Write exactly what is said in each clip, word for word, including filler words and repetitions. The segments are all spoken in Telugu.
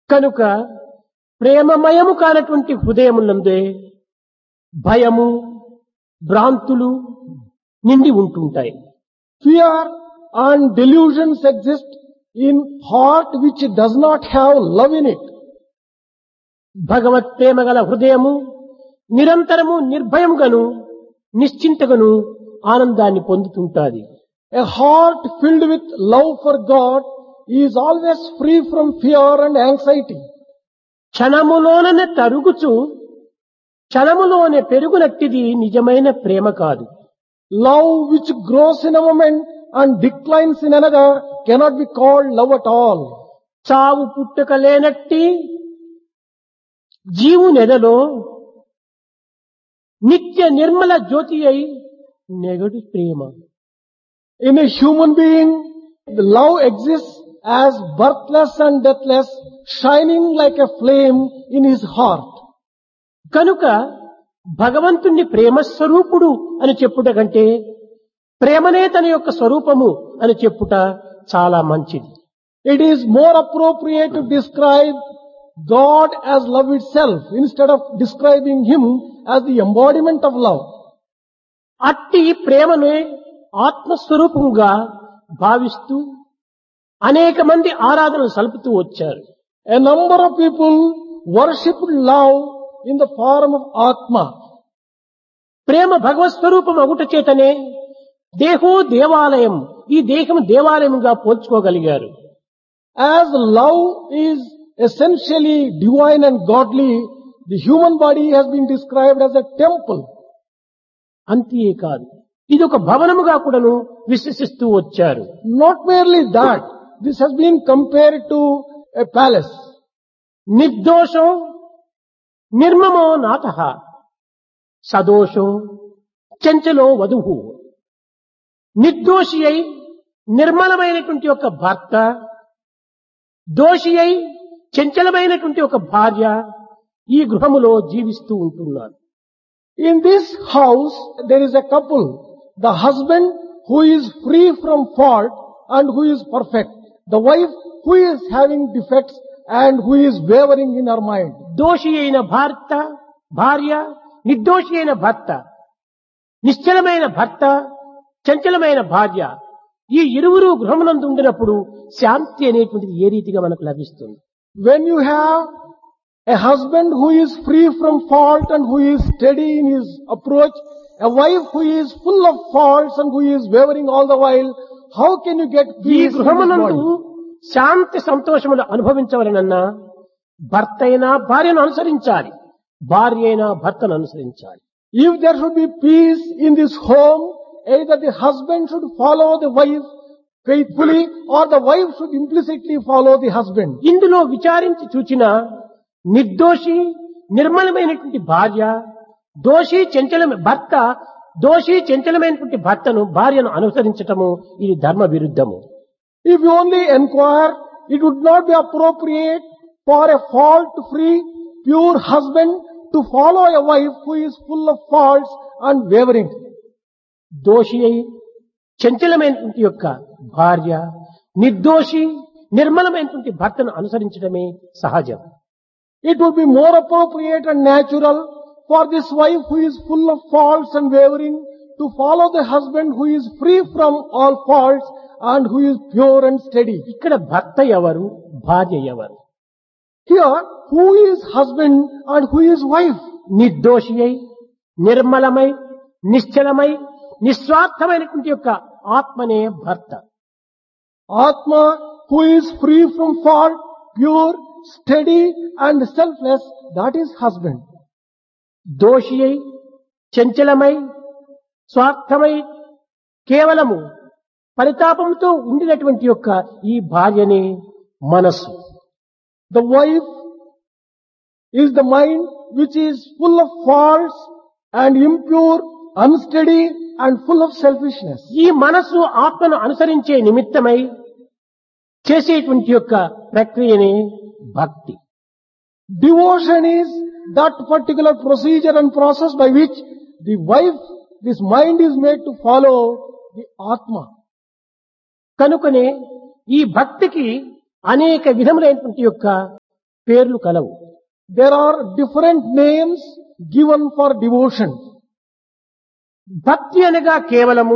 కనుక ప్రేమమయము కానటువంటి హృదయమునందే భయము, భ్రాంతులు నిండి ఉంటుంటాయి. Fear and delusions exist in heart which does not have love in it. భగవత్ ప్రేమ గల హృదయము నిరంతరము నిర్భయముగాను నిశ్చింతగాను ఆనందాన్ని పొందుతుంటాది. A heart filled with love for God is always free from fear and anxiety. క్షణములోనే తరుగుచు క్షణములోనే పెరుగునట్టిది నిజమైన ప్రేమ కాదు. Love which grows in a moment and declines in another cannot be called love at all. చావు పుట్టుక లేనట్టి జీవునెదలో నిత్య నిర్మల జ్యోతి అయి నెగడు ప్రేమ. In a human being, the love exists as birthless and deathless, shining like a flame in his heart. కనుక భగవంతుణ్ణి ప్రేమ స్వరూపుడు అని చెప్పుట కంటే ప్రేమనే తన యొక్క స్వరూపము అని చెప్పుట చాలా మంచిది. It is more appropriate to describe God as love itself instead of describing Him as the embodiment of love. అట్టి ప్రేమనే ఆత్మస్వరూపముగా భావిస్తూ అనేక మంది ఆరాధనలు సలుపుతూ వచ్చారు. A number of people worshipped love in the form of Atma. ప్రేమ భగవత్ స్వరూపం అగుట చేతనే దేహో దేవాలయం, ఈ దేహం దేవాలయముగా పోల్చుకోగలిగారు. As love is essentially divine and godly, the human body has been described as a temple. అంతే కాదు, ఇది ఒక భవనముగా కూడాను విశ్వసిస్తూ వచ్చారు. Not merely that, this has been compared to a palace. నిర్దోషం నిర్మమో నాథః సదోషం చంచలో వధువు. నిర్దోషి అయి నిర్మలమైనటువంటి ఒక భర్త, దోషి అయి చంచలమైనటువంటి ఒక భార్య ఈ గృహములో జీవిస్తూ ఉంటున్నారు. In this house, there is a couple. The husband who is free from fault and who is perfect. The wife who is having defects and who is wavering in her mind. దోషి అయిన భర్త భార్య, నిర్దోషి అయిన భర్త, నిశ్చలమైన భర్త, చంచలమైన భార్య, ఈ ఇరువురు గృహమునందు ఉండినప్పుడు శాంతి అనేటువంటిది ఏ రీతిగా మనకు లభిస్తుంది? When you have a husband who is free from fault and who is steady in his approach, a wife who is full of faults and who is wavering all the while, how can you get ఈ peace in this గృహమునందు body? శాంతి సంతోషములు అనుభవించవలనన్నా భర్త అయినా భార్యను అనుసరించాలి, భార్య అయినా భర్తను అనుసరించాలి. If there should be peace in this home, either the husband should follow the wife faithfully or the wife should implicitly follow the husband. ఇందులో విచారించి చూచిన నిర్దోషి నిర్మలమైనటువంటి భార్య, దోషి చంచల భర్త, దోషి చంచలమైనటువంటి భర్తను భార్యను అనుసరించటము ఇది ధర్మ విరుద్ధము. If you only inquire, it would not be appropriate for a fault-free, pure husband to follow a wife who is full of faults and wavering. దోషి అయి చంచలమైనటువంటి యొక్క భార్య, నిర్దోషి నిర్మలమైనటువంటి భర్తను అనుసరించడమే సహజం. It would be more appropriate and natural for this wife who is full of faults and wavering to follow the husband who is free from all faults and who is pure and steady. ఇక్కడ భర్త ఎవరు, భార్య ఎవరు? Here, who is husband and who is wife? నిర్దోషి అయి నిర్మలమై నిశ్చలమై నిస్వార్థమైనటువంటి యొక్క ఆత్మనే భర్త. Atma, who is free from fault, pure, steady and selfless, that is husband. దోషి అయి చంచలమై స్వార్థమై కేవలము పరితాపంతో ఉండినటువంటి యొక్క ఈ భార్యనే మనస్సు. The wife is the mind which is full of faults and impure, unsteady and full of selfishness. ఈ మనస్సు ఆత్మను అనుసరించే నిమిత్తమై చేసేటువంటి యొక్క ప్రక్రియనే భక్తి. Devotion is that particular procedure and process by which the wife, this mind is made to follow the Atma. కనుకనే ఈ భక్తికి అనేక విధములైనటువంటి యొక్క పేర్లు కలవు. There are different names given for devotion. భక్తి అనగా కేవలము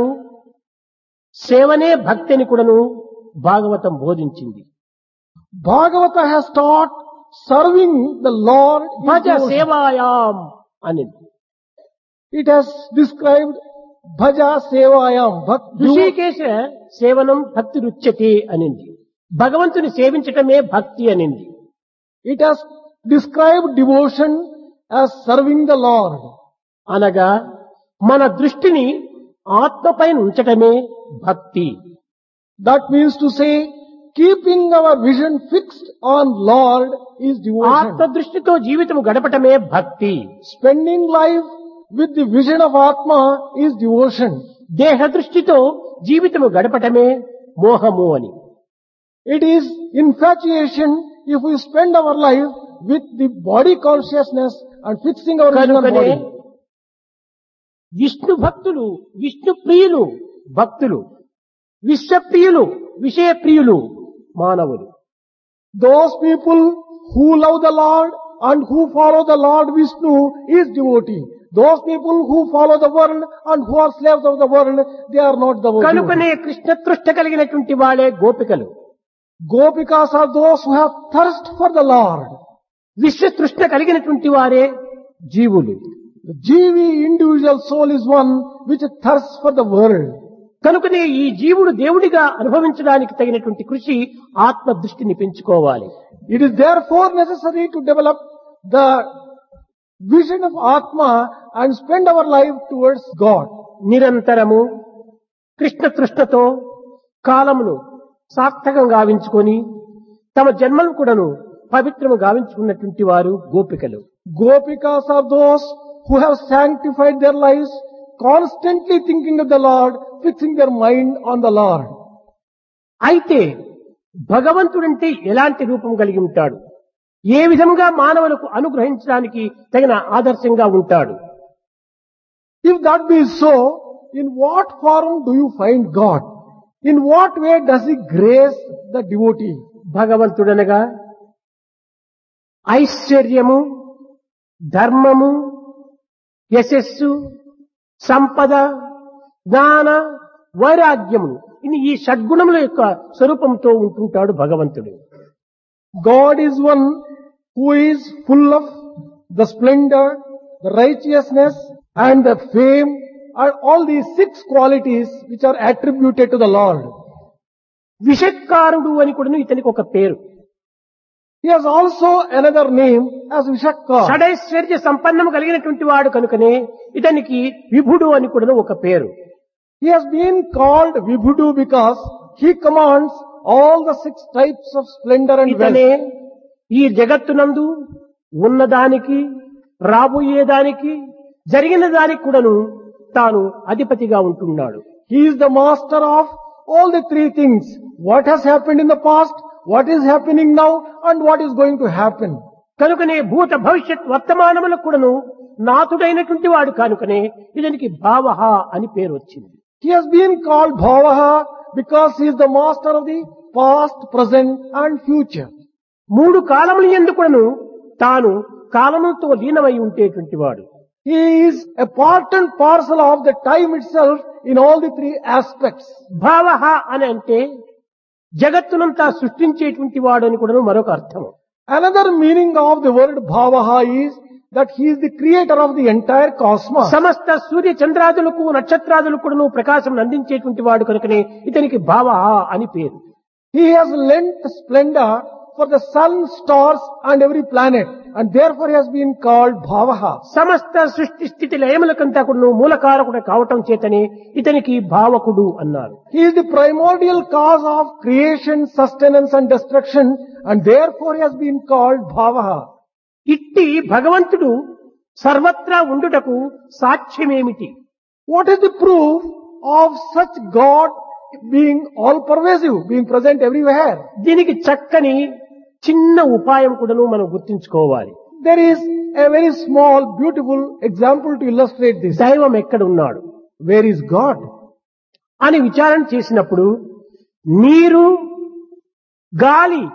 సేవనే భక్తి అని కూడాను Bhagavatam బోధించింది. Bhagavata has taught serving the Lord is Bhaja devotion. సేవాయాం అని. It has described bhaja sevayam. Bhak- Hrishikesha సేవనం భక్తి రుచ్యతే అనింది. భగవంతుని సేవించటమే భక్తి అనింది. It has described devotion as serving the Lord. అనగా మన దృష్టిని ఆత్మపైన ఉంచటమే భక్తి. That means to say, keeping our vision fixed on Lord is ఆత్మ devotion. దృష్టితో జీవితం గడపటమే భక్తి. Spending life with the vision of Atma is devotion. దేహ దృష్టితో జీవితము గడపటమే మోహము అని. It is infatuation if we spend our life with the body consciousness and fixing our vision on కనుకనే body. విష్ణు భక్తులు విష్ణు ప్రియులు భక్తులు, విశ్వప్రియులు విషయ ప్రియులు మానవులు. Those people who love the Lord and who follow the Lord Vishnu is devotee. Those people who follow the world and who are slaves of the world, they are not the కనుకనే devotee. కృష్ణ తృష్ట కలిగినటువంటి వాళ్ళే గోపికలు. Gopikas are those who have thirst for the Lord. విశ్వ తృష్ణ కలిగినటువంటి వారే జీవులు. The G V individual soul is one which thirsts for the world. కనుకనే ఈ జీవుడు దేవుడిగా అనుభవించడానికి తగినటువంటి కృషి ఆత్మ దృష్టిని పెంచుకోవాలి. It is therefore necessary to develop the vision of Atma and spend our life towards God. నిరంతరము కృష్ణ తృష్ణతో కాలమును సార్థకం గావించుకొని తమ జన్మను కూడాను పవిత్రము గావించుకున్నటువంటి వారు గోపికలు. Gopikas are those who have sanctified their lives, constantly thinking of the Lord, fixing their mind on the Lord. అయితే భగవంతుడంటే ఎలాంటి రూపం కలిగి ఉంటాడు, ఏ విధంగా మానవులకు అనుగ్రహించడానికి తగిన ఆదర్శంగా ఉంటాడు? If that be so, in what form do you find God? In what way does He grace the devotee? భగవంతుడనగా ఐశ్వర్యము, ధర్మము, యశస్సు, సంపద, జ్ఞాన, వైరాగ్యము ఇన్ని ఈ షడ్గుణముల యొక్క స్వరూపంతో ఉంటుంటాడు భగవంతుడు. God is one who is full of the splendor, the righteousness and the fame and all these six qualities which are attributed to the Lord. విషత్కారుడు అని కూడా ఇతనికి ఒక పేరు. He has also another name as Vishakka. షడైశ్వర్య సంపన్నము కలిగినటువంటి వాడు కనుకనే ఇతనికి విభుడు అని కూడా ఒక పేరు. He has been called Vibhudu because he commands all the six types of splendor and ఇతనే wealth. ఈ జగత్తునందు ఉన్నదానికి, రాబోయేదానికి, జరిగిన దానికి కూడాను తాను అధిపతిగా ఉంటున్నాడు. He is the master of all the three things. What has happened in the past, what is happening now and what is going to happen. కనుకనే భూత భవిష్యత్ వర్తమానములకు కూడాను నాథుడైనటువంటి వాడు కనుకనే ఇతనికి భావహ అని పేరు వచ్చింది. He has been called Bhavaha because he is the master of the past, present and future. మూడు కాలముల యందు కూడాను తాను కాలముతో లీనమై ఉండేటువంటి వాడు. He is a part and parcel of the time itself in all the three aspects. భావహ అని అంటే జగత్తునంతా సృష్టించేటువంటి వాడు అని కూడాను మరొక అర్థము. Another meaning of the word Bhavaha is that he is the creator of the entire cosmos. సమస్త సూర్య చంద్రాదులకు నక్షత్రాదులకు కూడాను ప్రకాశం అందించేటువంటి వాడు కనుకనే ఇతనికి భావహ అని పేరు. He has lent splendor for the sun, stars and every planet and therefore he has been called Bhavaha. సమస్త సృష్టి స్థితి లయములకంతా కూడాను మూలకారకుడు కావటం చేతనే ఇతనికి భావకుడు అన్నారు. He is the primordial cause of creation, sustenance and destruction and therefore he has been called Bhavaha. ఇట్టి భగవంతుడు సర్వత్రా ఉండుటకు సాక్ష్యమేమిటి? What is the proof of such God being all pervasive, being present everywhere? దీనికి చక్కని చిన్న ఉపాయం కూడాను మనం గుర్తించుకోవాలి. There is a very small, beautiful example to illustrate this. దైవం ఎక్కడ ఉన్నాడు, Where is God? అని విచారణ చేసినప్పుడు నీరు, గాలి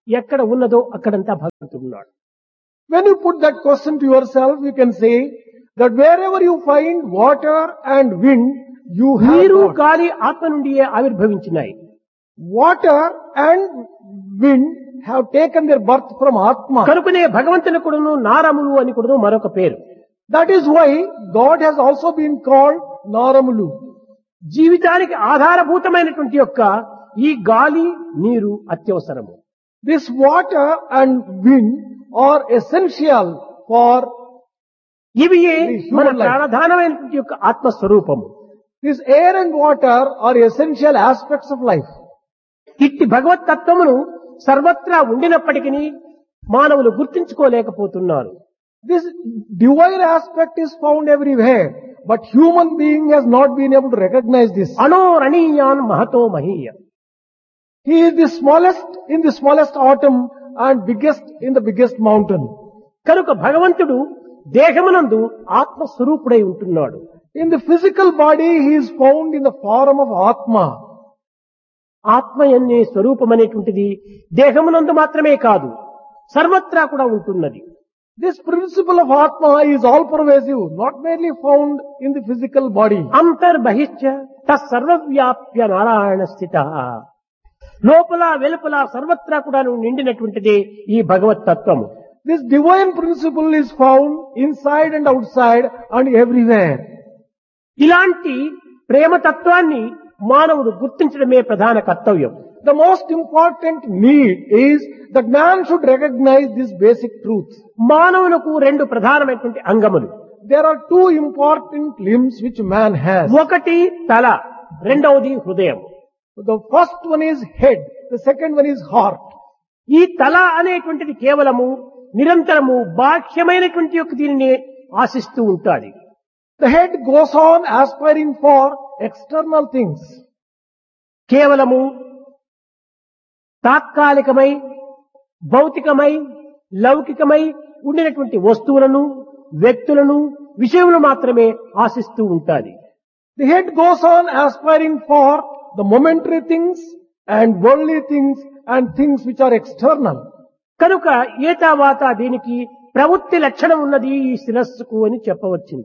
ఎక్కడ ఉన్నదో అక్కడంతా భగవంతుడు ఉన్నాడు. When you put that question to yourself, you can say that wherever you find water and wind, you have నీరు God. గాలి ఆత్మ నుండియే ఆవిర్భవించినాయి. Water and wind have taken their birth from Atma. కనుకనే భగవంతుని కూడాను నారములు అని కూడాను మరొక పేరు. That is why God has also been called Naramulu. జీవితానికి ఆధారభూతమైనటువంటి యొక్క ఈ గాలి నీరు అత్యవసరము. This water and wind are essential for ఇవి the మన human life. ప్రాణధానమైనటువంటి యొక్క ఆత్మస్వరూపము. This air and water are essential aspects of life. ఇట్టి భగవత్ తత్వమును సర్వత్రా ఉండినప్పటికీ మానవులు గుర్తించుకోలేకపోతున్నారు. This divine aspect is found everywhere, but human being has not been able to recognize this. అనోరణీయాన్ Mahato మహీయ. He is the smallest in the smallest atom and biggest in the biggest mountain. కనుక భగవంతుడు దేహమునందు ఆత్మస్వరూపుడై ఉంటున్నాడు. In the physical body, he is found in the form of Atma. ఆత్మ అనే స్వరూపం అనేటువంటిది దేహమునందు మాత్రమే కాదు, సర్వత్రా కూడా ఉంటున్నది. This principle of Atma is all pervasive, not merely found in the physical body. అంతర్బహిశ్చ తత్సర్వవ్యాప్య Narayana స్థిత. లోపల వెలుపల సర్వత్రా కూడా నిండినటువంటిదే ఈ భగవత్ తత్వము. This divine principle is found inside and outside and everywhere. ఇలాంటి ప్రేమతత్వాన్ని మానవుడు గుర్తించడమే ప్రధాన కర్తవ్యం. The most important need is that man should recognize this basic truth. మానవులకు రెండు ప్రధానమైనటువంటి అంగములు. There are two important limbs which man has. ఒకటి తల, రెండవది హృదయం. The first one is head, the second one is heart. ఈ తల అనేటువంటిది కేవలము నిరంతరము బాహ్యమైనటువంటి యొక్క దీనిని ఆశిస్తూ ఉంటాది. The head goes on aspiring for external things. కేవలము తాత్కాలికమై భౌతికమై లౌకికమై ఉండినటువంటి వస్తువులను వ్యక్తులను విషయములు మాత్రమే ఆశిస్తూ ఉంటాది. The head goes on aspiring for the momentary things and worldly things and things which are external. కనుక ఏతావాత దీనికి ప్రవృత్తి లక్షణం ఉన్నది ఈ శిరస్సుకు అని చెప్పవచ్చింది.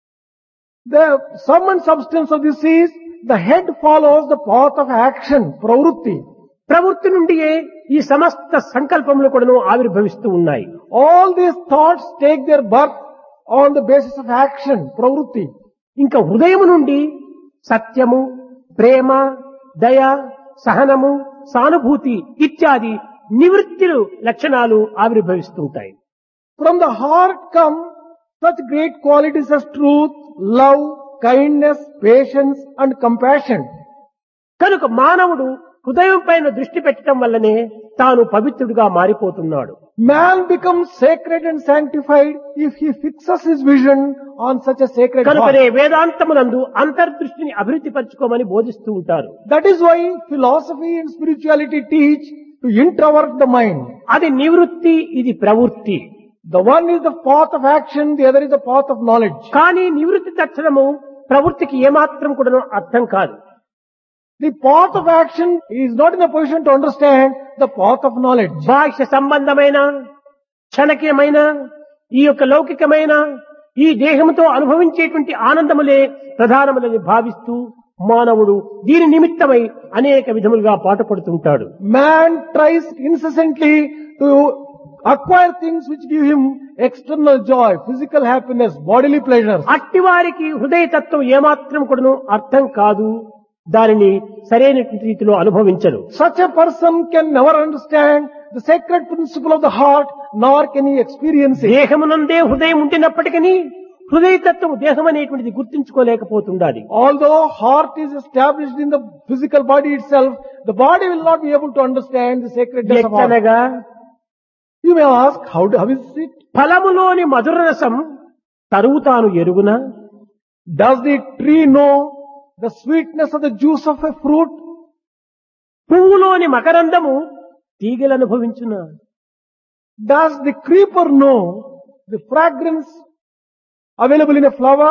The sum and substance of this is the head follows the path of action, pravrutti. ప్రవృత్తి నుండియే ఈ సమస్త సంకల్పములు కూడాను ఆవిర్భవిస్తూ ఉన్నాయి. All these thoughts take their birth on the basis of action, pravrutti. ఇంకా హృదయము నుండి సత్యము, ప్రేమ, దయ, సహనము, సానుభూతి ఇత్యాది నివృత్తులు లక్షణాలు ఆవిర్భవిస్తుంటాయి. From the heart come such great qualities as truth, love, kindness, patience and compassion. కనుక మానవుడు హృదయం పైన దృష్టి పెట్టడం వల్లనే తాను పవిత్రుడిగా మారిపోతున్నాడు. Man becomes sacred and sanctified if he fixes his vision on such a sacred కనుకనే heart. వేదాంతమునందు అంతర్దృష్టిని అభివృద్ధి పరచుకోమని బోధిస్తూ ఉంటారు. That is why philosophy and spirituality teach to introvert the mind. అది నివృత్తి, ఇది ప్రవృత్తి. The one is the path of action, the other is the path of knowledge. కానీ నివృత్తి తక్షణము ప్రవృత్తికి ఏమాత్రం కూడా అర్థం కాదు. The path of action is not in a position to understand the path of knowledge. బాహ్య సంబంధమైన క్షణకీయమైన ఈ యొక్క లౌకికమైన ఈ దేహంతో అనుభవించేటువంటి ఆనందములే ప్రధానములని భావిస్తూ మానవుడు దీని నిమిత్తమై అనేక విధములుగా పాటుపడుతుంటాడు. Man tries incessantly to acquire things which give him external joy, physical happiness, bodily pleasures. అట్టివారికి హృదయతత్వం ఏమాత్రం కూడాను అర్థం కాదు, దానిని సరైనటువంటి రీతిలో అనుభవించరు. Such a person can never understand the sacred principle of the heart, nor can he experience it. దేహమునందే హృదయం ఉండినప్పటికీ హృదయతత్వం దేహం అనేటువంటిది గుర్తించుకోలేకపోతుండాలి. Although heart is established in the physical body itself, the body will not be able to understand the sacredness of heart. ఎట్లనగా You may ask, how, do, how is it? ఫలములోని మధుర రసం తరువు తాను ఎరుగునా? Does the tree know the sweetness of the juice of a fruit? పువ్వులోని మకరందము తీగలు అనుభవించునా? Does the creeper know the fragrance available in a flower?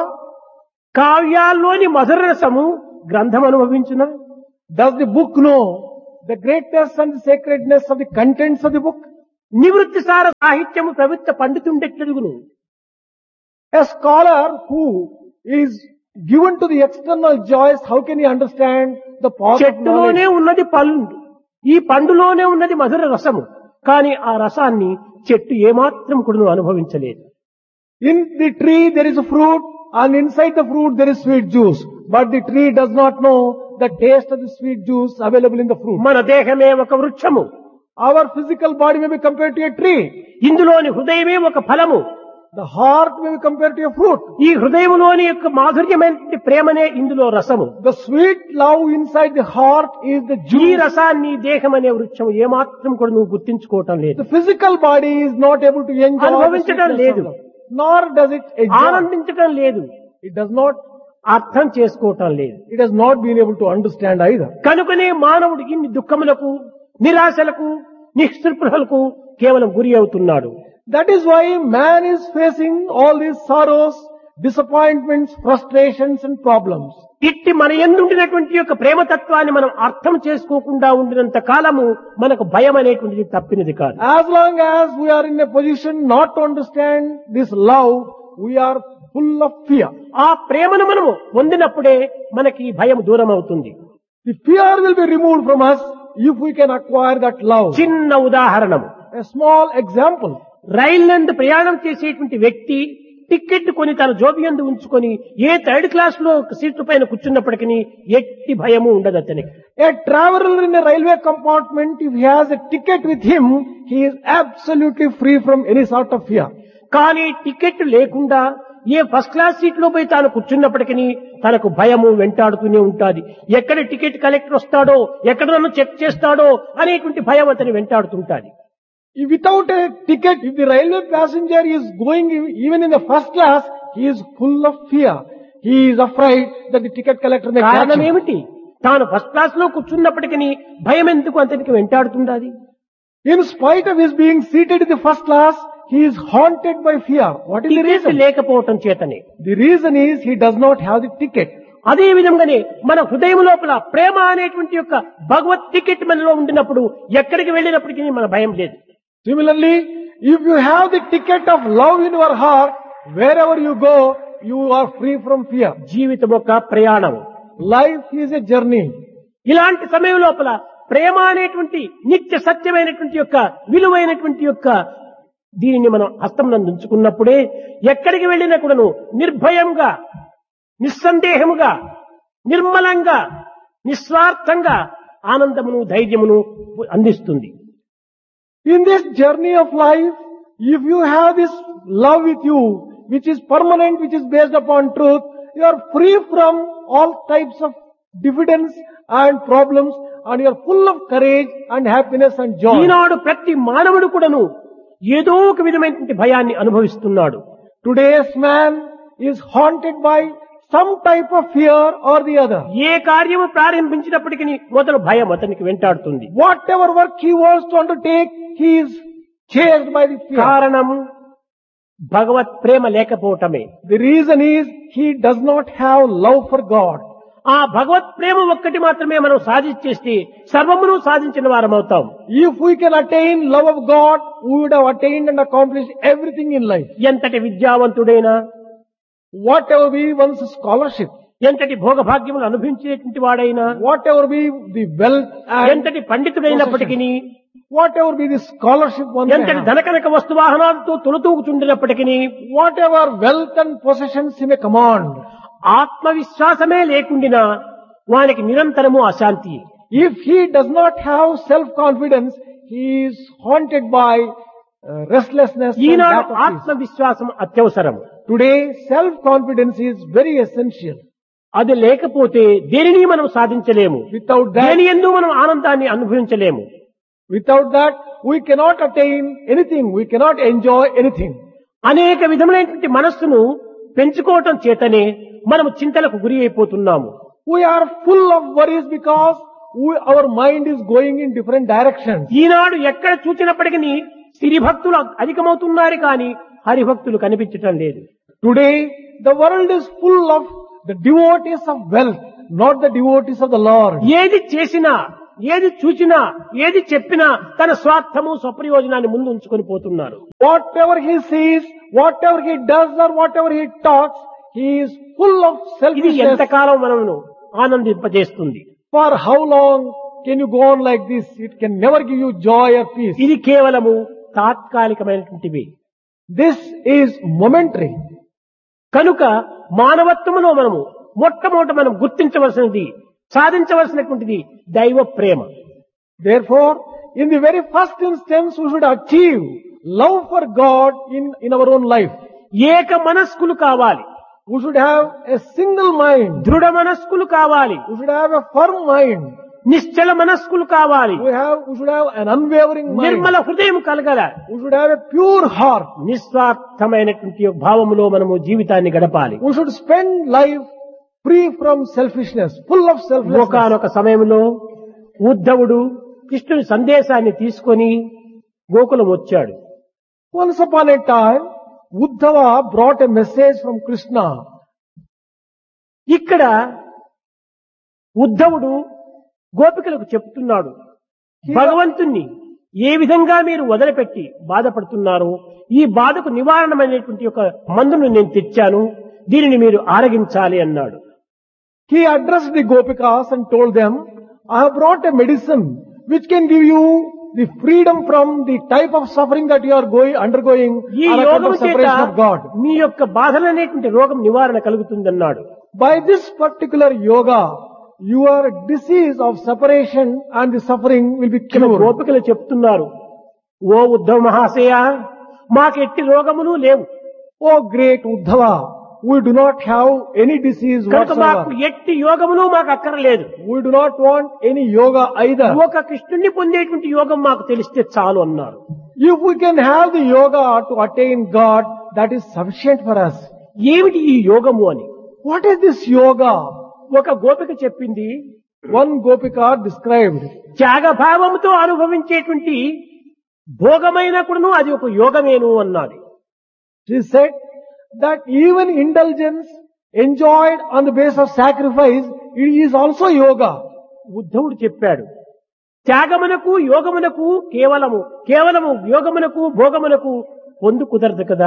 కావ్యాల్లోని మధుర రసము గ్రంథం అనుభవించునా? Does the book know the greatness and the sacredness of the contents of the book? నివృత్తి సార సాహిత్యము ప్రవృత్త పండితుండెట్లుగును. A scholar who is given to the external joys, how can he understand the path of చెట్టులోనే knowledge? ఉన్నది పండు, ఈ పండులోనే ఉన్నది మధుర రసము. కానీ ఆ రసాన్ని చెట్టు ఏమాత్రం కూడా అనుభవించలేదు. In the tree there is a fruit, and inside the fruit there is sweet juice. But the tree does not know the taste of the sweet juice available in the fruit. మన దేహమే ఒక వృక్షము, Our physical body may be compared to a tree. ఇందులోని హృదయమే ఒక ఫలము. The heart may be compared to a fruit. ఈ హృదయములోని యొక్క మాధుర్యమైన ప్రేమనే ఇందులో రసము. The sweet love inside the heart is the ఈ juice. రసాన్ని దేహం అనే వృక్షం ఏమాత్రం కూడా నువ్వు గుర్తించుకోవటం లేదు, The physical body is not able to enjoy the అనుభవించడం sweetness లేదు, of love. Nor does it enjoy. ఆనందించటం లేదు, It does not, అర్థం చేసుకోవటం లేదు. it has not been able to understand either. కనుకనే మానవుడు ఇన్ని దుఃఖములకు, నిరాశలకు, నిస్పృహలకు కేవలం గురి అవుతున్నాడు. That is why man is facing all these sorrows, disappointments, frustrations and problems. ఇట్టి మన ఎందుండినటువంటి యొక్క ప్రేమతత్వాన్ని మనం అర్థం చేసుకోకుండా ఉండినంత కాలము మనకు భయం అనేటువంటిది తప్పినది కాదు. As long as we are in a position not to understand this love, we are full of fear. ఆ ప్రేమను మనము పొందినప్పుడే మనకి భయం దూరం అవుతుంది. The fear will be removed from us if we can acquire that love. చిన్న ఉదాహరణము, A small example. రైలు నందు ప్రయాణం చేసేటువంటి వ్యక్తి టికెట్ కొని తన జోబియందు ఉంచుకొని ఏ థర్డ్ క్లాస్ లో సీటు పైన కూర్చున్నప్పటికీ ఎట్టి భయము ఉండదు అతనికి. A traveler in a railway compartment, if he has a ticket with him, he is absolutely free from any sort of fear. కానీ టికెట్ లేకుండా ఏ ఫస్ట్ క్లాస్ సీట్ లో పోయి తాను కూర్చున్నప్పటికీ తనకు భయము వెంటాడుతూనే ఉంటాది. ఎక్కడ టికెట్ కలెక్టర్ వస్తాడో, ఎక్కడ నన్ను చెక్ చేస్తాడో అనేటువంటి భయం అతని వెంటాడుతుంటాది. Without a ticket, if the railway passenger is going even in the first class, he is full of fear. He is afraid that the ticket collector may catch కారణం him. ఏమిటి? తాను ఫస్ట్ క్లాస్ లో కూర్చున్నప్పటికీ భయం ఎందుకు అతనికి వెంటాడుతుండాది? In spite of his being seated in the first class, he is haunted by fear. What is the ticket reason? లేకపోవటం చేతనే. The reason is he does not have the ticket. అదే విధంగానే మన హృదయం లోపల ప్రేమ అనేటువంటి యొక్క భగవత్ టికెట్ మనలో ఉండినప్పుడు ఎక్కడికి వెళ్ళినప్పటికీ మన భయం లేదు. Similarly, if you have the ticket of love in your heart, wherever you go, you are free from fear. జీవితం ఒక ప్రయాణం. Life is a journey. ఇలాంటి సమయం లోపల ప్రేమ అనేటువంటి నిత్య సత్యమైనటువంటి యొక్క విలువైనటువంటి యొక్క దీనిని మనం హస్తం నందు ఉంచుకున్నప్పుడే ఎక్కడికి వెళ్ళినా కూడాను నిర్భయంగా, నిస్సందేహముగా, నిర్మలంగా, నిస్వార్థంగా ఆనందమును, ధైర్యమును అందిస్తుంది. In this journey of life, if you have this love with you, which is permanent, which is based upon truth, you are free from all types of diffidence and problems, and you are full of courage and happiness and joy. ఈనాడు ప్రతి మానవుడు కూడాను ఏదో ఒక విధమైనటువంటి భయాన్ని అనుభవిస్తున్నాడు. Today's man is haunted by some type of fear or the other. ఏ కార్యము ప్రారంభించినప్పటికీ మొదలు భయం అతనికి వెంటాడుతుంది. Whatever work he wants to undertake, he is chased by the fear. కారణం భగవత్ ప్రేమ లేకపోవటమే. The reason is he does not have love for God. ఆ భగవత్ ప్రేమ ఒక్కటి మాత్రమే మనం సాధించేస్తే సర్వమును సాధించిన వారం అవుతాం. If we can attain love of God, we would have attained and accomplished everything in life. ఎంతటి విద్యావంతుడైనా, Whatever be one's scholarship, ఎంతటి భోగభాగ్యములు అనుభవించేటువంటి వాడైనా, whatever be the wealth and ఎంతటి పండితుడైనప్పటికీ, whatever be the scholarship one may ఎంతటి have, ధనకనక వస్తువాహనాలతో తొలతూగుచుండినప్పటికీ, whatever wealth and possessions he may command, ఆత్మవిశ్వాసమే లేకుండినా వానికి నిరంతరము అశాంతి. if he does not have self-confidence, he is haunted by uh, restlessness and Eenadu lack of peace. ఆత్మవిశ్వాసం అత్యవసరం. Today, self-confidence is very essential. అది లేకపోతే దేనిని మనం సాధించలేము. Without దేని that, యందు మనం ఆనందాన్ని అనుభవించలేము. without that, we cannot attain anything. We cannot enjoy anything. అనేక విధములైనటువంటి మనస్సును పెంచుకోవటం చేతనే మనము చింతలకు గురి అయిపోతున్నాము. We are full of worries because we, our mind is going in different directions. ఈనాడు ఎక్కడ చూసినప్పటికీ సిరిభక్తులు అధికమవుతున్నారు కానీ హరిభక్తులు కనిపించటం లేదు. Today, the world is full of the devotees of wealth, not the devotees of the Lord. ఏది చేసినా ఏది చూచినా ఏది చెప్పినా తన స్వార్థము స్వప్రయోజనాన్ని ముందు ఉంచుకొని పోతున్నారు. Whatever he sees, whatever he does or whatever he talks, he is full of ఇది selfishness. ఎంతకాలం మనను ఆనందింపజేస్తుంది? For how long can you go on like this? It can never give you joy or peace. ఇది కేవలము తాత్కాలికమైనటువంటివి. This is momentary. కనుక మానవత్వములో మనము మొట్టమొదట మనం గుర్తించవలసినది, సాధించవలసినటువంటిది దైవ ప్రేమ. Therefore, in the very first instance, we should achieve love for God in, in our own life. ఏక మనస్కులు కావాలి, We should have a single mind. దృఢ మనస్కులు కావాలి, We should have a firm mind. నిశ్చల మనస్కులు కావాలి, We have, we should have an unwavering mind. Nirmala హృదయం కలగల, We should have a pure heart. నిస్వార్థమైనటువంటి భావములో మనము జీవితాన్ని గడపాలి. We should spend life free from selfishness, full of selfishness. ఒకనొక సమయంలో ఉద్ధవుడు కృష్ణుని సందేశాన్ని తీసుకొని గోకులం వచ్చాడు. Once upon a time, Uddhava brought a message from Krishna. ఇక్కడ ఉద్ధవుడు గోపికలకు చెప్తున్నాడు, భగవంతుణ్ణి ఏ విధంగా మీరు వదిలిపెట్టి బాధపడుతున్నారో ఈ బాధకు నివారణమైనటువంటి ఒక మందును నేను తెచ్చాను, దీనిని మీరు ఆరగించాలి అన్నాడు. He addressed the Gopikas and told them, I have brought a medicine which can give you the freedom from the type of suffering that you are going, undergoing ఈ on account యోగం of చేత separation of God. మీ యొక్క బాధలనేటువంటి రోగం నివారణ కలుగుతుందన్నాడు. By this particular yoga, your disease of separation and the suffering will be ఇక్కడ cured. గోపికలు చెప్తున్నారు, ఓ ఉద్ధవ మహాశయ, మాకెట్టి రోగములు లేవు, Oh great Uddhava, we do not have any disease కనుక మాకు whatsoever. ఎట్టి యోగములు మాకు అక్కర్లేదు. We do not want any yoga either. ఒక కృష్ణుణ్ణి పొందేటువంటి యోగం మాకు తెలిస్తే చాలు అన్నారు. If we can have the yoga to attain God, that is sufficient for us. ఏమిటి ఈ యోగము అని What is this yoga? ఒక గోపిక చెప్పింది, One Gopika described, త్యాగభావముతో అనుభవించేటువంటి భోగమైన కూడాను అది ఒక యోగమేను అన్నది. she said that even indulgence enjoyed on the basis of sacrifice, it is also yoga. ఉద్ధవుడు చెప్పాడు, త్యాగమునకు యోగమునకు కేవలము కేవలము యోగమునకు భోగమునకు పొందు కుదరదు కదా.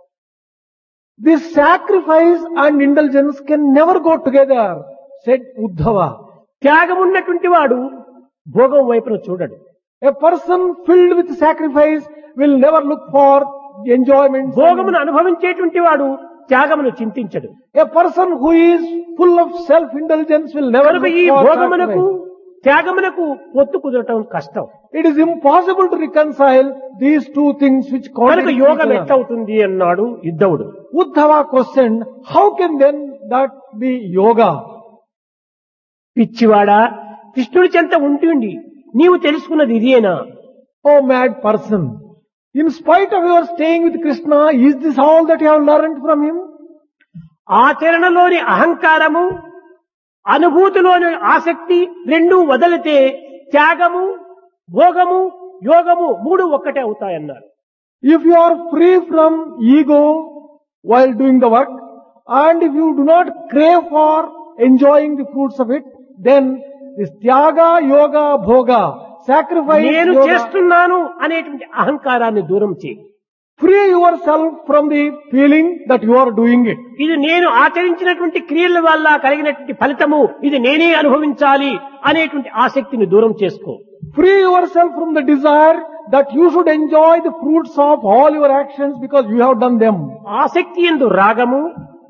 This sacrifice and indulgence can never go together, said Uddhava. త్యాగం ఉన్నటువంటి వాడు భోగం వైపున చూడడు. A person filled with sacrifice will never look for enjoyment. భోగమును అనుభవించేటువంటి వాడు త్యాగమును చింతించడు. A person who is full of self-indulgence will never కనుక look ఈ for భోగమునకు sacrifice. త్యాగమునకు పొత్తు కుదరటం కష్టం. It is impossible to reconcile these two things which కనుక contradict యోగం each other. ఎట్లవుతుంది అన్నాడు యుద్ధవుడు. Uddhava questioned, how can then that be yoga? పిచ్చివాడా, కృష్ణుడి చెంత ఉంటుండి నీవు తెలుసుకున్నది ఇదేనా? Oh mad person, in spite of your staying with Krishna, is this all that you have learned from him? ఆచరణలోని అహంకారము, అనుభూతిలోని ఆసక్తి రెండూ వదిలితే త్యాగము, భోగము, యోగము మూడు ఒక్కటే అవుతాయన్నారు. If you are free from ego while doing the work, and if you do not crave for enjoying the fruits of it, then this tyaga, yoga, bhoga, sacrifice, నేను yoga, చేస్తున్నాను అనేటువంటి అహంకారాన్ని దూరం చేయి. free yourself from the feeling that you are doing it. ఇది నేను ఆచరించినటువంటి క్రియల వల్ల కలిగినటువంటి ఫలితము, ఇది నేనే అనుభవించాలి అనేటువంటి ఆసక్తిని దూరం చేసుకో. Free yourself from the desire that you should enjoy the fruits of all your actions because you have done them. ఆసక్తి యందు రాగము,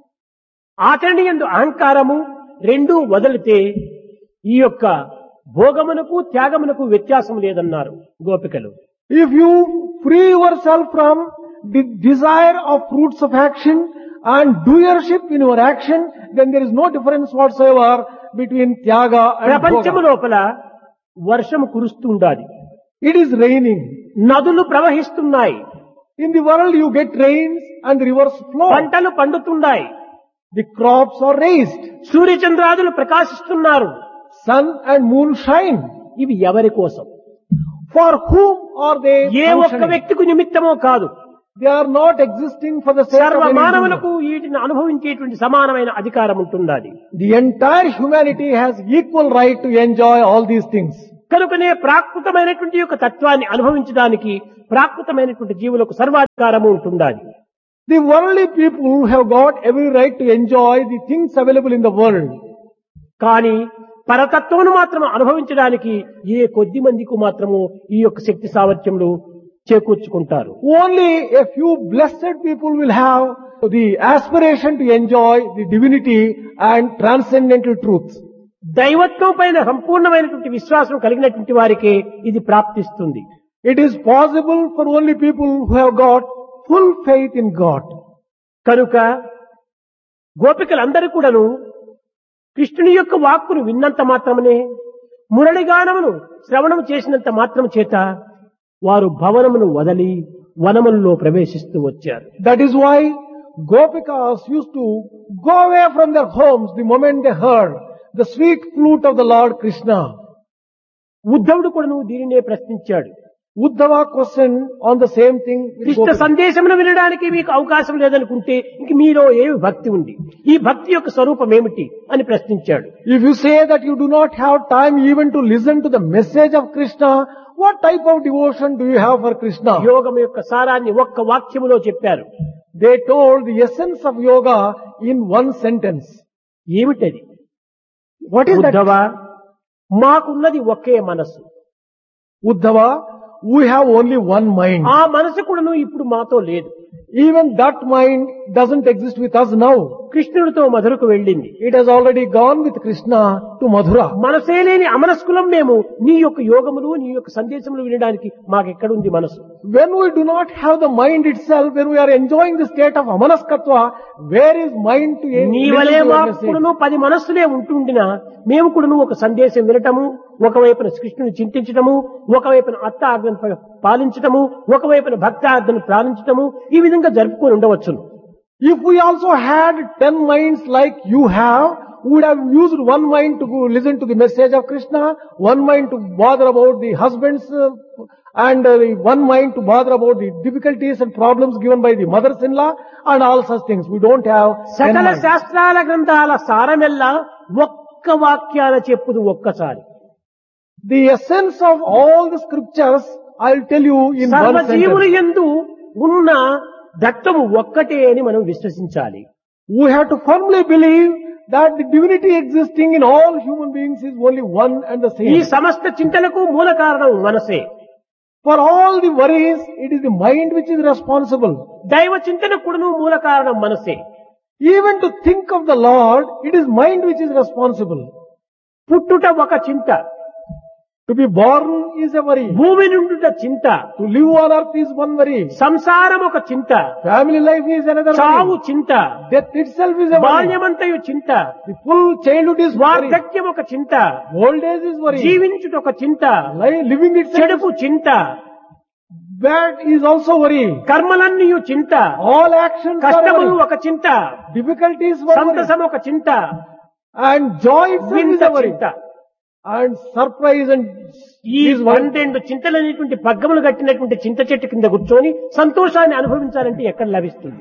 ఆచరణ యందు అహంకారము రెండూ వదిలితే ఈ యొక్క భోగమునకు త్యాగమునకు వ్యత్యాసం లేదన్నారు గోపికలు. If you free yourself from the desire of fruits of action and doership in your action, then there is no difference whatsoever between tyaga and ప్రపంచము bhoga. లోపల వర్షము కురుస్తుండాలి, It is raining. నదులు ప్రవహిస్తున్నాయి, In the world you get rains and the rivers flow. పంటలు పండుతున్నాయి, The crops are raised. సూర్యచంద్రాదులు ప్రకాశిస్తున్నారు. Sun and moon shine. ఇవి ఎవరి కోసం? For whom are they ఏ ఒక్క functioning? వ్యక్తికి నిమిత్తమో కాదు, They are not existing for the sake సర్వ of any మానవులకు individual. వీటిని అనుభవించేటువంటి సమానమైన అధికారం ఉంటున్నది. The entire humanity has equal right to enjoy all these things. కనుకనే ప్రాకృతమైనటువంటి యొక్క తత్వాన్ని అనుభవించడానికి ప్రాకృతమైనటువంటి జీవులకు సర్వాధికారము ఉంటుండాలి. The worldly people have got every right to enjoy the things available in the world. కానీ పరతత్వమును మాత్రం అనుభవించడానికి ఏ కొద్ది మందికి మాత్రము ఈ యొక్క శక్తి సామర్థ్యములు చేకూర్చుకుంటారు. Only a few blessed people will have the aspiration to enjoy the divinity and transcendental truths. దైవత్వం పైన సంపూర్ణమైనటువంటి విశ్వాసం కలిగినటువంటి వారికే ఇది ప్రాప్తిస్తుంది. It is possible for only people who have got full faith in God. కనుక గోపికలందరూ కూడాను కృష్ణుని యొక్క వాక్కును విన్నంత మాత్రమే, మురళిగానమును శ్రవణం చేసినంత మాత్రం చేత వారు భవనమును వదలి వనములలో ప్రవేశిస్తూ వచ్చారు. That is why Gopikas used to go away from their homes the moment they heard the sweet flute of the Lord Krishna. ఉద్ధవుడు కూడాను దీనినే ప్రశ్నించాడు. Uddhava questioned on the same thing. Krishna సందేశమును వినడానికి మీకు అవకాశం లేదనుకుంటే ఇంక మీలో ఏమి భక్తి ఉంది, ఈ భక్తి యొక్క స్వరూపం ఏమిటి అని ప్రశ్నించాడు. If you say that you do not have time even to listen to the message of Krishna, what type of devotion do you have for Krishna? యోగం యొక్క సారాన్ని ఒక్క వాక్యములో చెప్పారు. They told the essence of yoga in one sentence. ఏమిటది? What is that? ఉద్ధవ, మాకున్నది ఒకే మనసు. Uddhava, we have only one mind. ఆ మనసు కూడాను ఇప్పుడు మాతో లేదు. Even that mind doesn't exist with us now. కృష్ణుడితో మధురకు వెళ్ళింది. It has already gone with Krishna to Mathura. మనసే లేని అమనస్కులం మేము నీ యొక్క యోగములు నీ యొక్క సందేశములు వినడానికి మాకెక్కడుంది మనసు? When we do not have the mind itself, when we are enjoying the state of amanaskatva, where is mind to నీ listen వలే to your మాకు message? కూడాను పది మనస్సులే ఉంటుండినా మేము కూడాను ఒక సందేశం వినటము, ఒకవైపున కృష్ణుని చింతించటము, ఒకవైపున అత్త ఆజ్ఞను పాలించటము, ఒకవైపున భక్త ఆజ్ఞను పాలించటము, ఈ విధంగా జరుపుకొని ఉండవచ్చును. If we also had ten minds like you have, we would have used one mind to go listen to the message of Krishna, one mind to bother about the husbands, uh, and uh, one mind to bother about the difficulties and problems given by the mothers-in-law, and all such things. We don't have ten సకల minds. శాస్త్రాల గ్రంథాల సారమెల్లా ఒక్క వాక్యాల చెప్పుదు ఒక్కసారి. The essence of all the scriptures, I'll tell you in one సర్వజీవులు sentence. యందు ఉన్న దత్తము ఒక్కటే అని మనం విశ్వసించాలి. We have to firmly believe that the divinity existing in all human beings is only one and the ఈ same. సమస్త చింతలకు మూల కారణం మనసే. For all the worries, it is the mind which is responsible. దైవ చింతన కూడాను మూల కారణం మనసే. Even to think of the Lord, it is mind which is responsible. పుట్టుట ఒక చింత, To be born is a worry. భూమి నుండుట చింత, To live on earth is one worry. సంసారం ఒక చింత, Family life is another చావు worry. చింత, Death itself is a worry. బాల్యమంతయు చింత, The full childhood is worry. వార్ధక్యం ఒక చింత, Old age is worry. జీవించుట ఒక చింత, Li- Living itself, చెడుపు చింత, bad is also worry. కర్మలన్నీయు చింత, All actions are కష్టములు worry. ఒక చింత, Difficulties were worry. సంతసం ఒక చింత, And joy itself వింత is a worry. చింత. And surprise and ఈ is one. పన్నెండు చింతలనేటువంటి పగ్గములు కట్టినటువంటి చింత చెట్టు కింద కూర్చొని సంతోషాన్ని అనుభవించాలంటే ఎక్కడ లభిస్తుంది?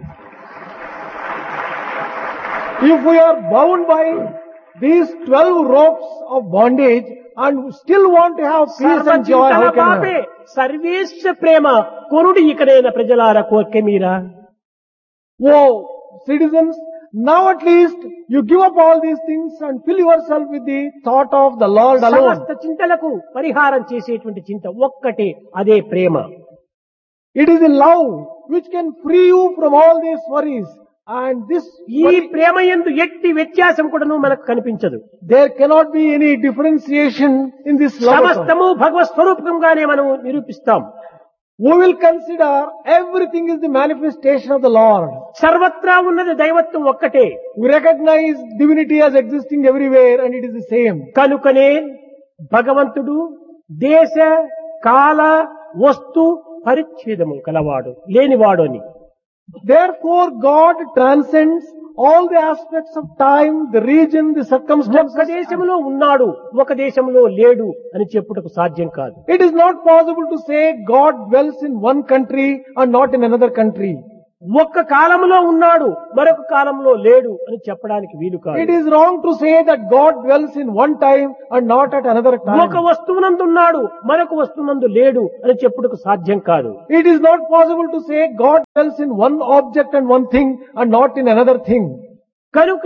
If we are bound by these twelve ropes of bondage and still want to have peace and joy, how can బాపే I? సర్వేశ Prema కొనుడి ఇకనైన ప్రజలార కోర్కె Meera. Oh, citizens, now at least you give up all these things and fill yourself with the thought of the Lord alone. సమస్త చింతలకు పరిహారం చేసేటువంటి చింత ఒక్కటే, అదే ప్రేమ. It is the love which can free you from all these worries. And this, ఈ ప్రేమ యందు ఎట్టి వ్యత్యాసం కూడాను మనకు కనిపించదు. there cannot be any differentiation in this love. సమస్తము భగవత్ స్వరూపంగానే మనం నిరూపిస్తాం. We will consider everything is the manifestation of the Lord. సర్వత్రా ఉన్నది దైవత్వం ఒక్కటే. We recognize divinity as existing everywhere and it is the same. కనుకనే భగవంతుడు దేశ కాల వస్తు పరిచ్ఛేదము కలవాడు, లేనివాడు అని. Therefore God transcends all the aspects of time, the region, the ఒక circumstances. దేశంలో ఉన్నాడు, ఒక దేశంలో లేడు అని చెప్పుటకు సాధ్యం కాదు. It is not possible to say God dwells in one country and not in another country. ఒక్క కాలంలో ఉన్నాడు మరొక కాలంలో లేడు అని చెప్పడానికి వీలు It కాదు. is wrong to say that God dwells in one time and not at another ఒక time. వస్తువునందు ఉన్నాడు మరొక వస్తువునందు లేడు అని చెప్పుటకు సాధ్యం కాదు. It is not possible to say God dwells in one object and one thing and not in another thing. కనుక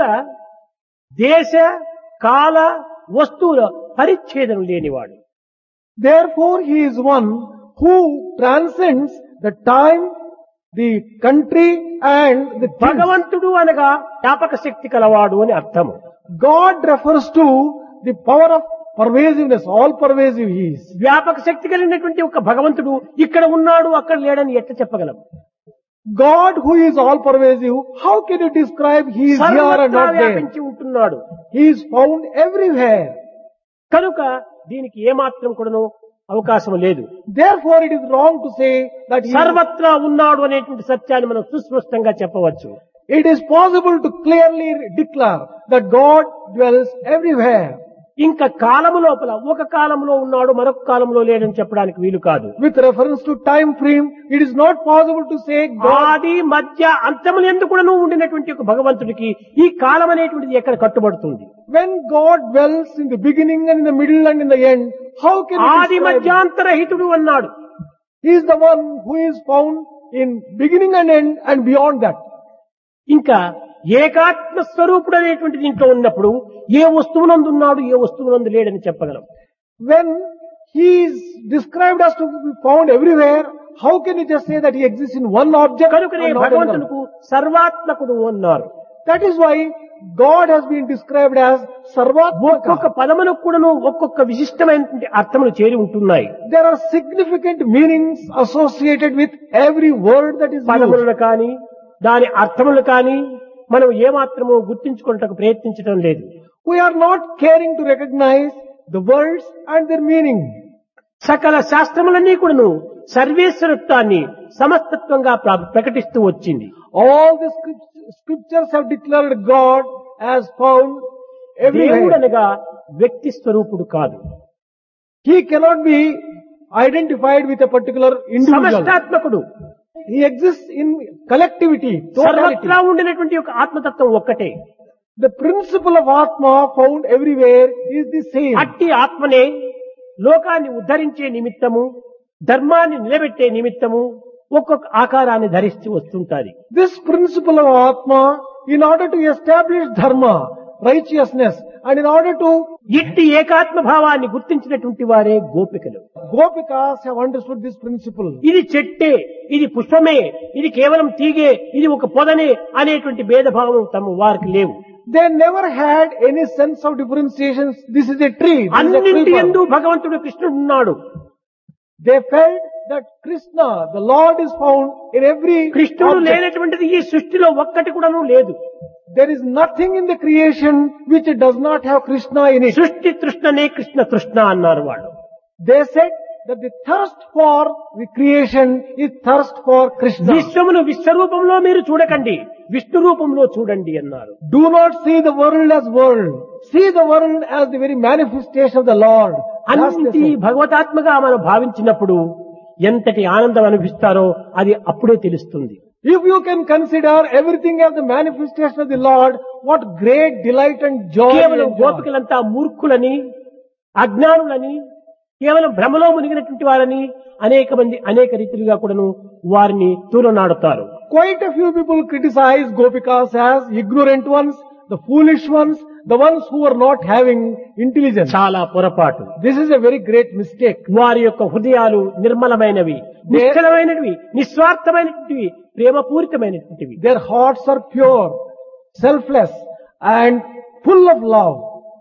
దేశ కాల వస్తువుల పరిచ్ఛేదం లేనివాడు. Therefore, He is one who transcends the time, the country and the things. భగవంతుడు అనగా జ్ఞాపక శక్తి కలవాడు అని అర్థము. God refers to the power of pervasiveness, all pervasive He is. వ్యాపక శక్తి కలిగినటువంటి ఒక భగవంతుడు ఇక్కడ ఉన్నాడు అక్కడ లేడని ఎట్లా చెప్పగలం? God who is all pervasive, how can you describe He is here and సర్వత్రా not there? వ్యాపించి ఉంటున్నాడు. He is found everywhere. కనుక దీనికి ఏమాత్రం కూడాను అవకాశం లేదు. Therefore, it is wrong to say that he is, సర్వత్రా ఉన్నాడు అనేటువంటి సత్యాన్ని మనం సుస్పష్టంగా చెప్పవచ్చు. it is possible to clearly declare that God dwells everywhere. ఇంకా కాలము లోపల ఒక కాలంలో ఉన్నాడు మరొక కాలంలో లేడని చెప్పడానికి వీలు కాదు. With reference to time frame, it is not possible to say God. ఆది మధ్య అంతములు ఎందుకు కూడా ఉండినటువంటి ఒక భగవంతుడికి ఈ కాలం అనేటువంటిది ఎక్కడ కట్టుబడుతుంది? When God dwells in the beginning and in the middle and in the end, how can you ఆది describe him? మధ్యాంతరహితుడు అన్నాడు. He is the one who is found in beginning and end and beyond that. ఇంకా ఏకాత్మ స్వరూపుడు అనేటువంటిది ఇంట్లో ఉన్నప్పుడు ఏ వస్తువునందు ఉన్నాడు ఏ వస్తువునందు లేడని చెప్పగలం. When He is described as to be found everywhere, how can you just say that He exists in one object కనుకనే and not in another? భగవంతునికి సర్వాత్మకుడు అన్నారు. That is why God has been described as ఒక్కొక్క Sarvatmaka. పదములకు కూడాను ఒక్కొక్క విశిష్టమైనటువంటి అర్థములు చేరి ఉంటున్నాయి. There are significant meanings associated with every word that is used. పదములను కానీ దాని అర్థములు కానీ మనం ఏమాత్రము గుర్తించుకున్నటకు ప్రయత్నించడం లేదు. We are not caring to recognize the words and their meaning. సకల శాస్త్రములన్నీ కూడాను సర్వేశ్వరత్వాన్ని సమస్తత్వంగా ప్ర- ప్రకటిస్తూ వచ్చింది. All the script- scriptures have declared God as found దేవుడు everywhere. అనగా వ్యక్తి స్వరూపుడు కాదు. He cannot be identified with a particular individual. సమష్టాత్మకుడు. He exists in collectivity, totality. సర్వత్రా ఉండినటువంటి ఒక ఆత్మతత్వం ఒక్కటే. The principle of Atma found everywhere is the same. అట్టి ఆత్మనే లోకాన్ని ఉద్ధరించే నిమిత్తము ధర్మాన్ని నిలబెట్టే నిమిత్తము ఒక్కొక్క ఆకారాన్ని ధరిస్తూ వస్తుంటాది. This principle of Atma, in order to establish dharma, righteousness, and in order to, ఇట్టి ఏకాత్మ భావాన్ని గుర్తించినటువంటి వారే గోపికలు. Gopikas have understood this principle. ఇది చెట్టే, ఇది పుష్పమే, ఇది కేవలం తీగే, ఇది ఒక పొదనే అనేటువంటి భేదభావం తమ వారికి లేవు. They never had any sense of differentiation. This is a tree. This is a అన్నింటి creeper. యందు భగవంతుడు కృష్ణుడు ఉన్నాడు. They felt that Krishna, the Lord, is found in every కృష్ణుడు object. లేనటువంటిది ఈ సృష్టిలో ఒక్కటి కూడాను లేదు. There is nothing in the creation which does not have Krishna in it. సృష్టి తృష్ణనే కృష్ణ తృష్ణ అన్నారు వాళ్ళు. They said that the thirst for the creation is thirst for Krishna. విశ్వమును విశ్వరూపంలో మీరు చూడకండి, విష్ణు రూపంలో చూడండి అన్నారు. Do not see the world as world. See the world as the very manifestation of the Lord. That's the అన్నింటి same. భగవతాత్మగా మనం భావించినప్పుడు ఎంతటి ఆనందం అనిపిస్తారో అది అప్పుడే తెలుస్తుంది. If you can consider everything as the manifestation of the Lord, what great delight and joy. you కేవలం enjoy. గోపికలంతా మూర్ఖులని, అజ్ఞానులని, కేవలం భ్రమలో మునిగినటువంటి వారని అనేక మంది అనేక రీతిలుగా కూడాను వారిని తూలనాడుతారు. Quite a few people criticize Gopikas as ignorant ones, the foolish ones, the ones who are not having intelligence. చాలా పొరపాటు. This is a very great mistake. వారి యొక్క హృదయాలు నిర్మలమైనవి, నిశ్చలమైనవి, నిస్వార్థమైనటువంటివి, ప్రేమపూరితమైనటువంటివి. Their hearts are pure, selfless, and full of love.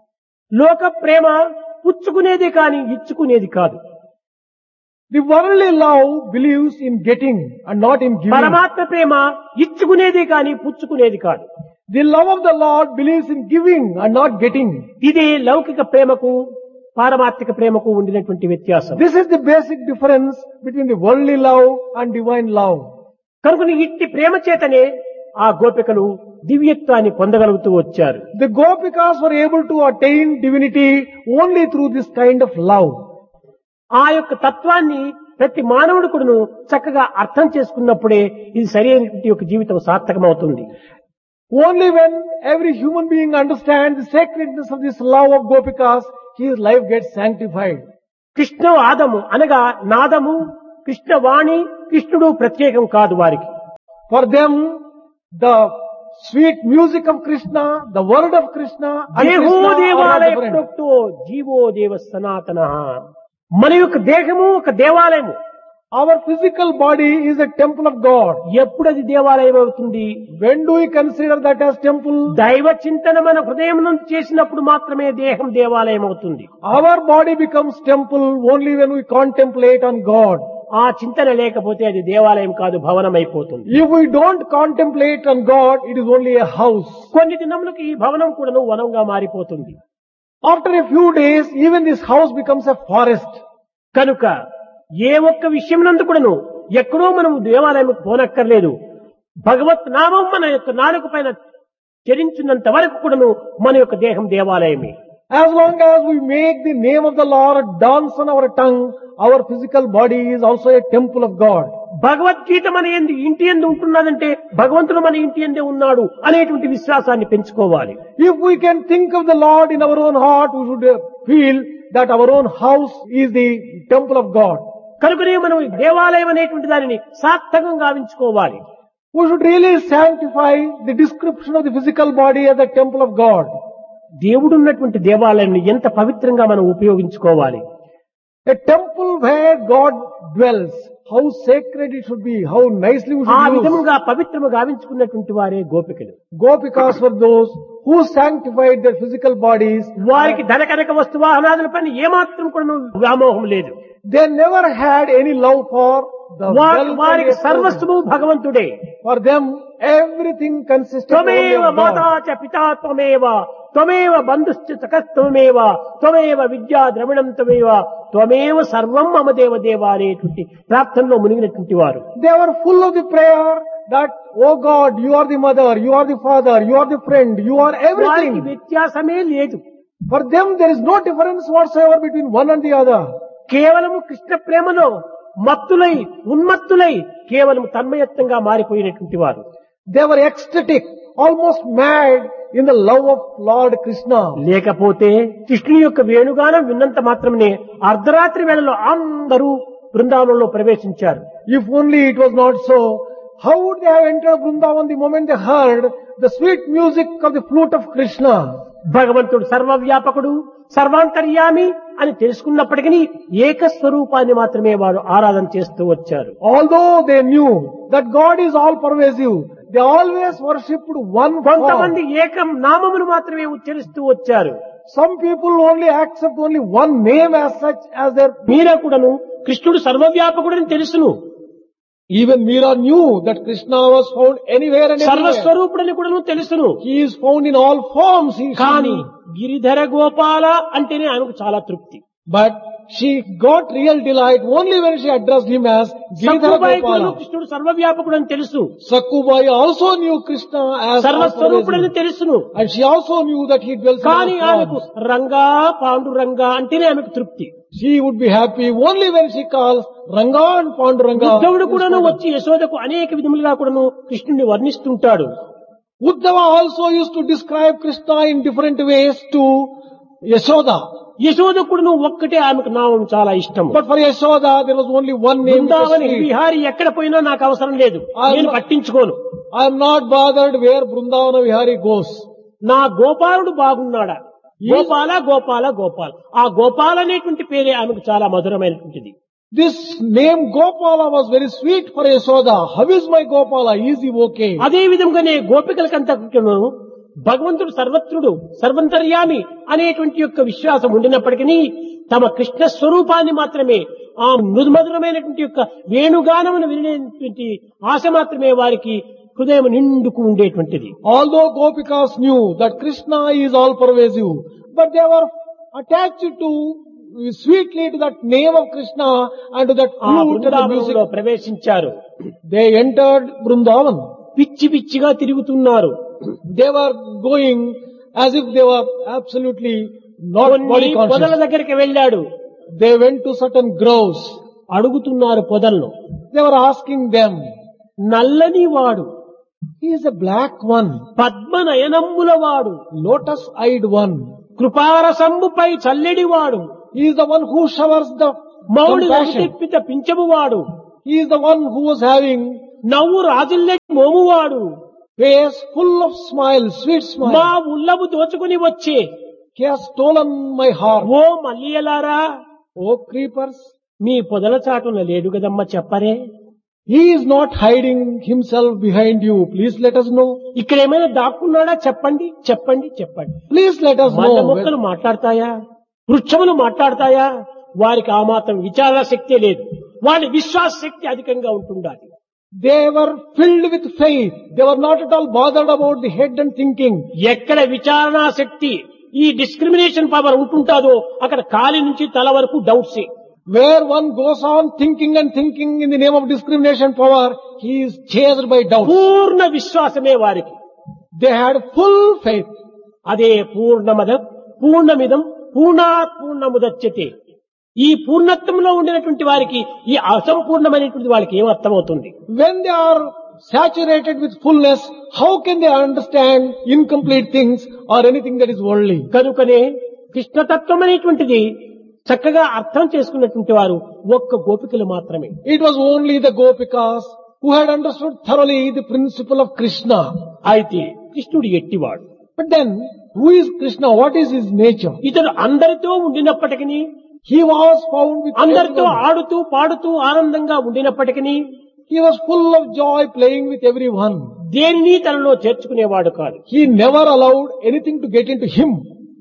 లోక ప్రేమ పుచ్చుకునేది కాని ఇచ్చుకునేది కాదు. The worldly love believes in getting and not in giving. పరమాత్మ ప్రేమ ఇచ్చుకునేది కాని పుచ్చుకునేది కాదు. The love of the Lord believes in giving and not getting. ఇది లౌకిక ప్రేమకు పారమార్థిక ప్రేమకు ఉండినటువంటి వ్యత్యాసం. This is the basic difference between the worldly love and divine love. కనుక ఇట్టి ప్రేమ చేతనే ఆ గోపికలు దివ్యత్వాన్ని పొందగలుగుతూ వచ్చారు. The Gopikas were able to attain divinity only through this kind of love. ఆ యొక్క తత్వాన్ని ప్రతి మానవుడు కూడాను చక్కగా అర్థం చేసుకున్నప్పుడే ఇది సరైనటువంటి యొక్క జీవితం సార్థకమవుతుంది. Only when every human being understands the sacredness of this love of Gopikas, his life gets sanctified. Krishna ఆదము అనగా నాదము, కృష్ణవాణి, కృష్ణుడు ప్రత్యేకం కాదు వారికి. For them, the sweet music of Krishna, the word of Krishna, and దేహో Krishna are దేవాలయ different. ప్రోక్తో జీవో దేవ సనాతన. మన యొక్క దేహము ఒక దేవాలయము. Our physical body is a temple of God. ఎప్పుడు అది దేవాలయం అవుతుంది? When do we consider that as temple? దైవ చింతన మన హృదయం నుంచి చేసినప్పుడు మాత్రమే దేహం దేవాలయం అవుతుంది. Our body becomes temple only when we contemplate on God. ఆ చింతన లేకపోతే అది దేవాలయం కాదు, భవనం అయిపోతుంది. If we don't contemplate on God, it is only a house. కొన్ని దినములకు ఈ భవనం కూడాను వనంగా మారిపోతుంది. After a few days, even this house becomes a forest. కనుక ఏ ఒక్క విషయం నందు కూడాను ఎక్కడో మనం దేవాలయం పోనక్కర్లేదు. భగవత్ నామం మన యొక్క నాలుక పైన చరించినంత వరకు కూడాను మన యొక్క దేహం దేవాలయమే. As long as we make the name of the Lord dance on our tongue, our physical body is also a temple of God. Bhagavad Gita మన ఎందు ఇంటి ఎందు ఉంటున్నదంటే భగవంతుడు మన ఇంటి ఎందే ఉన్నాడు అనేటువంటి విశ్వాసాన్ని పెంచుకోవాలి. If we can think of the Lord in our own heart, we should feel that our own house is the temple of God. కనుకనే మనం ఈ దేవాలయం అనేటువంటి దానిని సార్థకంగా గావించుకోవాలి. We should really sanctify the description of the physical body as the temple of God. దేవుడు ఉన్నటువంటి దేవాలయాన్ని ఎంత పవిత్రంగా మనం ఉపయోగించుకోవాలి. A temple where God dwells, how sacred it should be, how nicely we ఆ should use. విధముగా పవిత్రము గావించుకున్నటువంటి వారే గోపికలు. Gopikas were those who sanctified their physical bodies. వారికి ధన కనక వస్తువాహనాదుల పైన ఏమాత్రం కూడా వ్యామోహం లేదు. They never had any love for the వారి wealth వారికి and సర్వస్వము భగవంతుడే. for them, everything consisted only త్వమేవ of మాతా God. చ పితా త్వమేవ త్వమేవ బంధుశ్చ సఖత్వమేవ త్వమేవ విద్యా ద్రవిణం త్వమేవ త్వమేవ సర్వం మమ దేవ దేవ అనేటువంటి ప్రార్థనలో మునిగినటువంటి వారు. They were full of the prayer that, oh God, you are the mother, you are the father, you are the friend, you are వారికి everything. వ్యత్యాసమే లేదు. For them, there is no difference whatsoever between one and the other. కేవలము కృష్ణ ప్రేమలో మత్తులై ఉన్మత్తులై కేవలం తన్మయత్వంగా మారిపోయినటువంటి వారు. They were ecstatic, almost mad in the love of Lord Krishna. లేకపోతే కృష్ణుని యొక్క వేణుగానం విన్నంత మాత్రమే అర్ధరాత్రి వేళలో అందరూ బృందావనంలో ప్రవేశించారు. If only it was not so, how would they have entered Vrindavan the moment they heard the sweet music of the flute of Krishna? భగవంతుడు సర్వవ్యాపకుడు సర్వాంతర్యామి అని తెలుసుకున్నప్పటికీ ఏకస్వరూపాన్ని మాత్రమే వారు ఆరాధన చేస్తూ వచ్చారు. Although they knew that God is all pervasive, they always worshipped one కొంతమంది God. ఏకం నామమును మాత్రమే ఉచ్చరిస్తూ వచ్చారు. Some people only accept only one name as such as their. మీరా కూడాను కృష్ణుడు సర్వవ్యాపకుడని తెలుసును, Even Meera knew that Krishna was found anywhere and everywhere. సర్వస్వరూపుడని కూడాను తెలుసును. He is found in all forms. He కానీ she knew. గిరిధర గోపాల అంటేనే ఆమెకు చాలా తృప్తి. But she got real delight only when she addressed him as Giridhara Sakkubai కూడాను Gopala. కృష్ణుడు సర్వవ్యాపకుడని తెలుసు, Sakkubai also knew Krishna as సర్వస్వరూపుడని all-pervasive. తెలుసును. And she also knew that he dwells in కానీ all ఆమెకు forms. రంగా పాండురంగా అంటేనే ఆమెకు తృప్తి. She would be happy only when she calls Ranga and Panduranga. ఉద్ధవుడు కూడాను వచ్చి యశోదకు అనేక విధములుగా కూడాను కృష్ణుని వర్ణిస్తుంటాడు. Uddhava also used to describe Krishna in different ways to Yashoda. Yashoda కూడాను ఒక్కటే ఆమెకు నామం చాలా ఇష్టము. But for Yashoda, there was only one name. which was Brindavani sweet. Vihari ఎక్కడ పోయినా నాకు అవసరం లేదు, I'm నేను not- పట్టించుకోను. I am not bothered where Brindavana Vihari goes. నా గోపాలుడు బాగున్నాడా, గోపాల గోపాల గోపాల్. ఆ గోపాల అనేటువంటి పేరే ఆమెకు చాలా మధురమైనటువంటిది. This name Gopala was very sweet for Yashoda. How is my Gopala? Is he okay? అదే విధంగానే గోపికలకంతా భగవంతుడు సర్వత్రుడు సర్వంతర్యామి అనేటువంటి యొక్క విశ్వాసం ఉండినప్పటికీ తమ కృష్ణ స్వరూపాన్ని మాత్రమే, ఆ మృదుమధురమైనటువంటి యొక్క వేణుగానమును వినేటువంటి ఆశ మాత్రమే వారికి హృదయం నిండుకు ఉండేటువంటిది. Although Gopikas knew that Krishna is all pervasive, but they were attached to sweetly to that name of Krishna and to that ఆ flute and the music. బృందావనంలో ప్రవేశించారు. They entered Vrindavan. పిచ్చి పిచ్చిగా తిరుగుతున్నారు. They were going as if they were absolutely not కొన్ని body పొదల conscious. దగ్గరికి వెళ్ళాడు. They went to certain groves. అడుగుతున్నారు పొదలను. They were asking them, నల్లని వాడు, he is a black one, పద్మనయనంబుల వాడు, lotus-eyed one. కృపారసంబుపై చల్లెడివాడు, He is the one who showers the మౌడి compassion. తెప్పిత పింఛమువాడు, He is the one who was having నవ్వు రాజిల్లెడి మోమువాడు, face full of smiles, sweet మా smile. ఉల్లము దోచుకుని వచ్చే He has stolen my heart. Oh మల్లియలారా, Oh creepers, మీ పొదల చాటున లేడు కదమ్మ చెప్పరే. he is not hiding himself behind you. Please let us know. ఇక్కడ ఏమైనా దాక్కున్నాడా చెప్పండి, చెప్పండి, చెప్పండి. Please let us మంద know. మొక్కలు మాట్లాడతాయా, వృక్షములు మాట్లాడతాయా? వారికి ఆ మాత్రం విచార శక్తి లేదు, వాళ్ళ విశ్వాస శక్తి అధికంగా ఉంటుండాలి. They were filled with faith. They were not at all bothered about the head and thinking. ఎక్కడ విచారణా శక్తి, ఈ డిస్క్రిమినేషన్ పవర్ ఉంటుంటాదో అక్కడ కాలి నుంచి తల వరకు డౌట్సే. Where one goes on thinking and thinking in the name of discrimination power, he is chased by doubts. పూర్ణ విశ్వాసమే వారికి. They had full faith. అదే పూర్ణమద పూర్ణమిదం పూర్ణాత్ పూర్ణముదచ్యతే. ఈ పూర్ణత్వంలో ఉండినటువంటి వారికి ఈ అసంపూర్ణమైనటువంటి వాళ్ళకి ఏం అర్థమవుతుంది? When they are saturated with fullness, how can they understand incomplete things or anything that is worldly? కనుకనే కృష్ణతత్వం అనేటువంటిది చక్కగా అర్థం చేసుకున్నటువంటి వారు ఒక్క గోపికలు మాత్రమే. It was only the Gopikas who had understood thoroughly the principle of Krishna. అయితే కృష్ణుడు ఎట్టివాడు? But then, who is Krishna? What is his nature? ఇతడు అందరితో ఉండినప్పటికీ, He was found with అందరితో everyone. ఆడుతూ పాడుతూ ఆనందంగా ఉండినప్పటికీ He was full of joy playing with everyone. దేనిని తనలో చేర్చుకునేవాడు కాదు. He never allowed anything to get into him.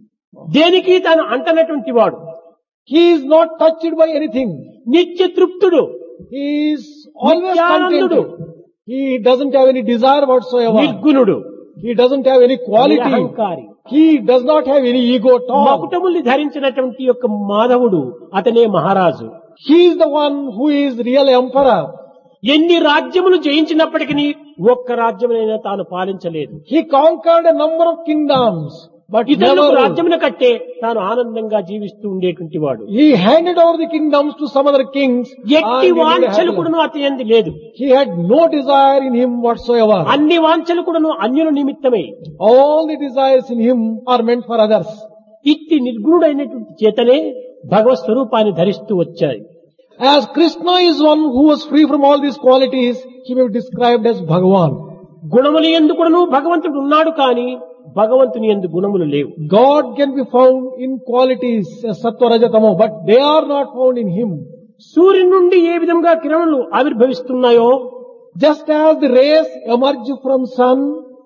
దేనికి తాను అంటనటువంటి వాడు. He is not touched by anything. నిత్య తృప్తుడు, He is always నిత్యానందుడు, contented. He doesn't have any desire whatsoever. నిర్గుణుడు, He doesn't have any quality. నిరహంకారి. He does not have any ego at all. మకుటముల్ని ధరించినటువంటి యొక్క మాధవుడు అతనే మహారాజు. He is the one who is real emperor. ఎన్ని రాజ్యములు జయించినప్పటికీ ఒక్క రాజ్యమునైనా తాను పాలించలేదు. He conquered a number of kingdoms, but ఇతరులకు never. రాజ్యమును కట్టే తాను ఆనందంగా జీవిస్తూ ఉండేటువంటి వాడు. He handed over the kingdoms to some other kings. ఎట్టి and he lived వాంఛలు happily. కూడాను అతని యందు లేదు. He had no desire in him whatsoever. అన్ని వాంఛలు కూడాను అన్యుల నిమిత్తమే. All the desires in him are meant for others. ఇట్టి నిర్గుణుడైనటువంటి చేతనే భగవత్ స్వరూపాన్ని ధరిస్తూ వచ్చాయి. As Krishna is one who was free from all these qualities, he may be described as Bhagavan. గుణములు యందు కూడాను భగవంతుడు ఉన్నాడు, కానీ భగవంతుని యందు గుణములు లేవు. God can be found in qualities as Sattva Raja Tamo, but they are not found in him. సూర్యుని నుండి ఏ విధంగా కిరణాలు ఆవిర్భవిస్తున్నాయో, Just as the rays emerge from sun,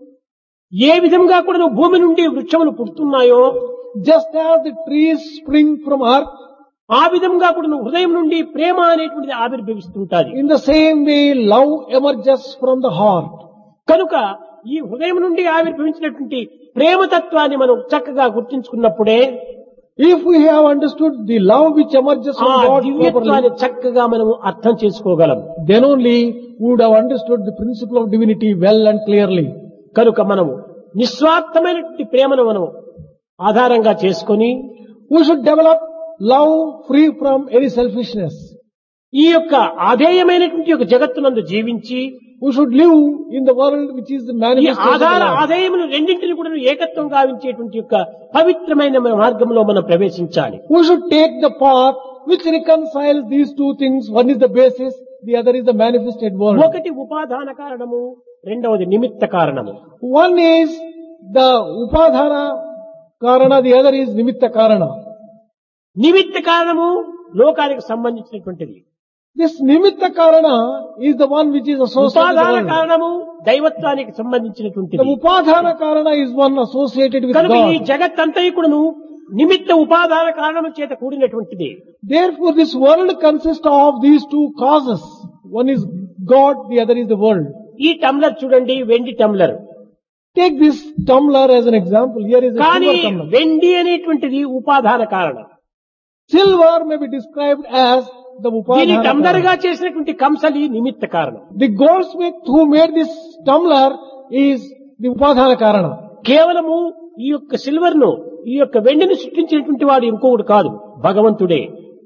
ఏ విధంగా కూడా భూమి నుండి వృక్షములు పుడుతున్నాయో, just as the trees spring from earth, ఆ విధంగా కూడా హృదయం నుండి ప్రేమ అనేటువంటిది ఆవిర్భవిస్తుంటాది. in the same way love emerges from the heart. కనుక ఈ హృదయం నుండి ఆవిర్భవించినటువంటి ప్రేమతత్వాన్ని మనం చక్కగా గుర్తించుకున్నప్పుడే If we have understood the love which emerges ఆ from God దివ్యత్వాన్ని properly, చక్కగా మనం అర్థం చేసుకోగలం. then only we would have understood the principle of divinity well and clearly. కనుక మనము నిస్వార్థమైనటువంటి ప్రేమను మనం ఆధారంగా చేసుకొని We should develop love free from any selfishness. ఈ యొక్క ఆధేయమైనటువంటి యొక్క జగత్తునందు జీవించి We should live in the world which is the ఈ manifestation of ఆధార love. ఆదాయములు రెండింటిని కూడా ఏకత్వం గావించేటువంటి యొక్క పవిత్రమైన మార్గంలో మనం ప్రవేశించాలి. We should take the path which reconciles these two things. One is the basis, the other is the manifested world. ఒకటి ఉపాదాన కారణము, రెండవది నిమిత్త కారణము. One is the upadhana karana, the other is nimitta karana. నిమిత్త కారణము లోకానికి సంబంధించినటువంటిది. This nimitta karana is the one which is associated with ఉపాదాన the world. కారణము దైవత్వానికి The సంబంధించినటువంటిది. upadhana karana is one associated with కనుక ఈ God. జగత్తంతయుకుడును నిమిత్త ఉపాదాన కారణము చేత కూడినటువంటిది. Therefore this world consists of these two causes. One is God, the other is the world. ఈ టమ్లర్ చూడండి, వెండి టమ్లర్. Take this tumbler as an example. Here is a కానీ silver tumbler. వెండి అనేటువంటిది ఉపాదాన కారణం. Silver may be described as the దీని upadhana టమ్లర్ karana. గా చేసినటువంటి కంసలి నిమిత్త కారణం. The goldsmith who made this tumbler is the upadhana karana. కేవలము ఈ యొక్క సిల్వర్ ను, ఈ యొక్క వెండిని సృష్టించినటువంటి వాడు ఇంకొకడు కాదు, భగవంతుడే.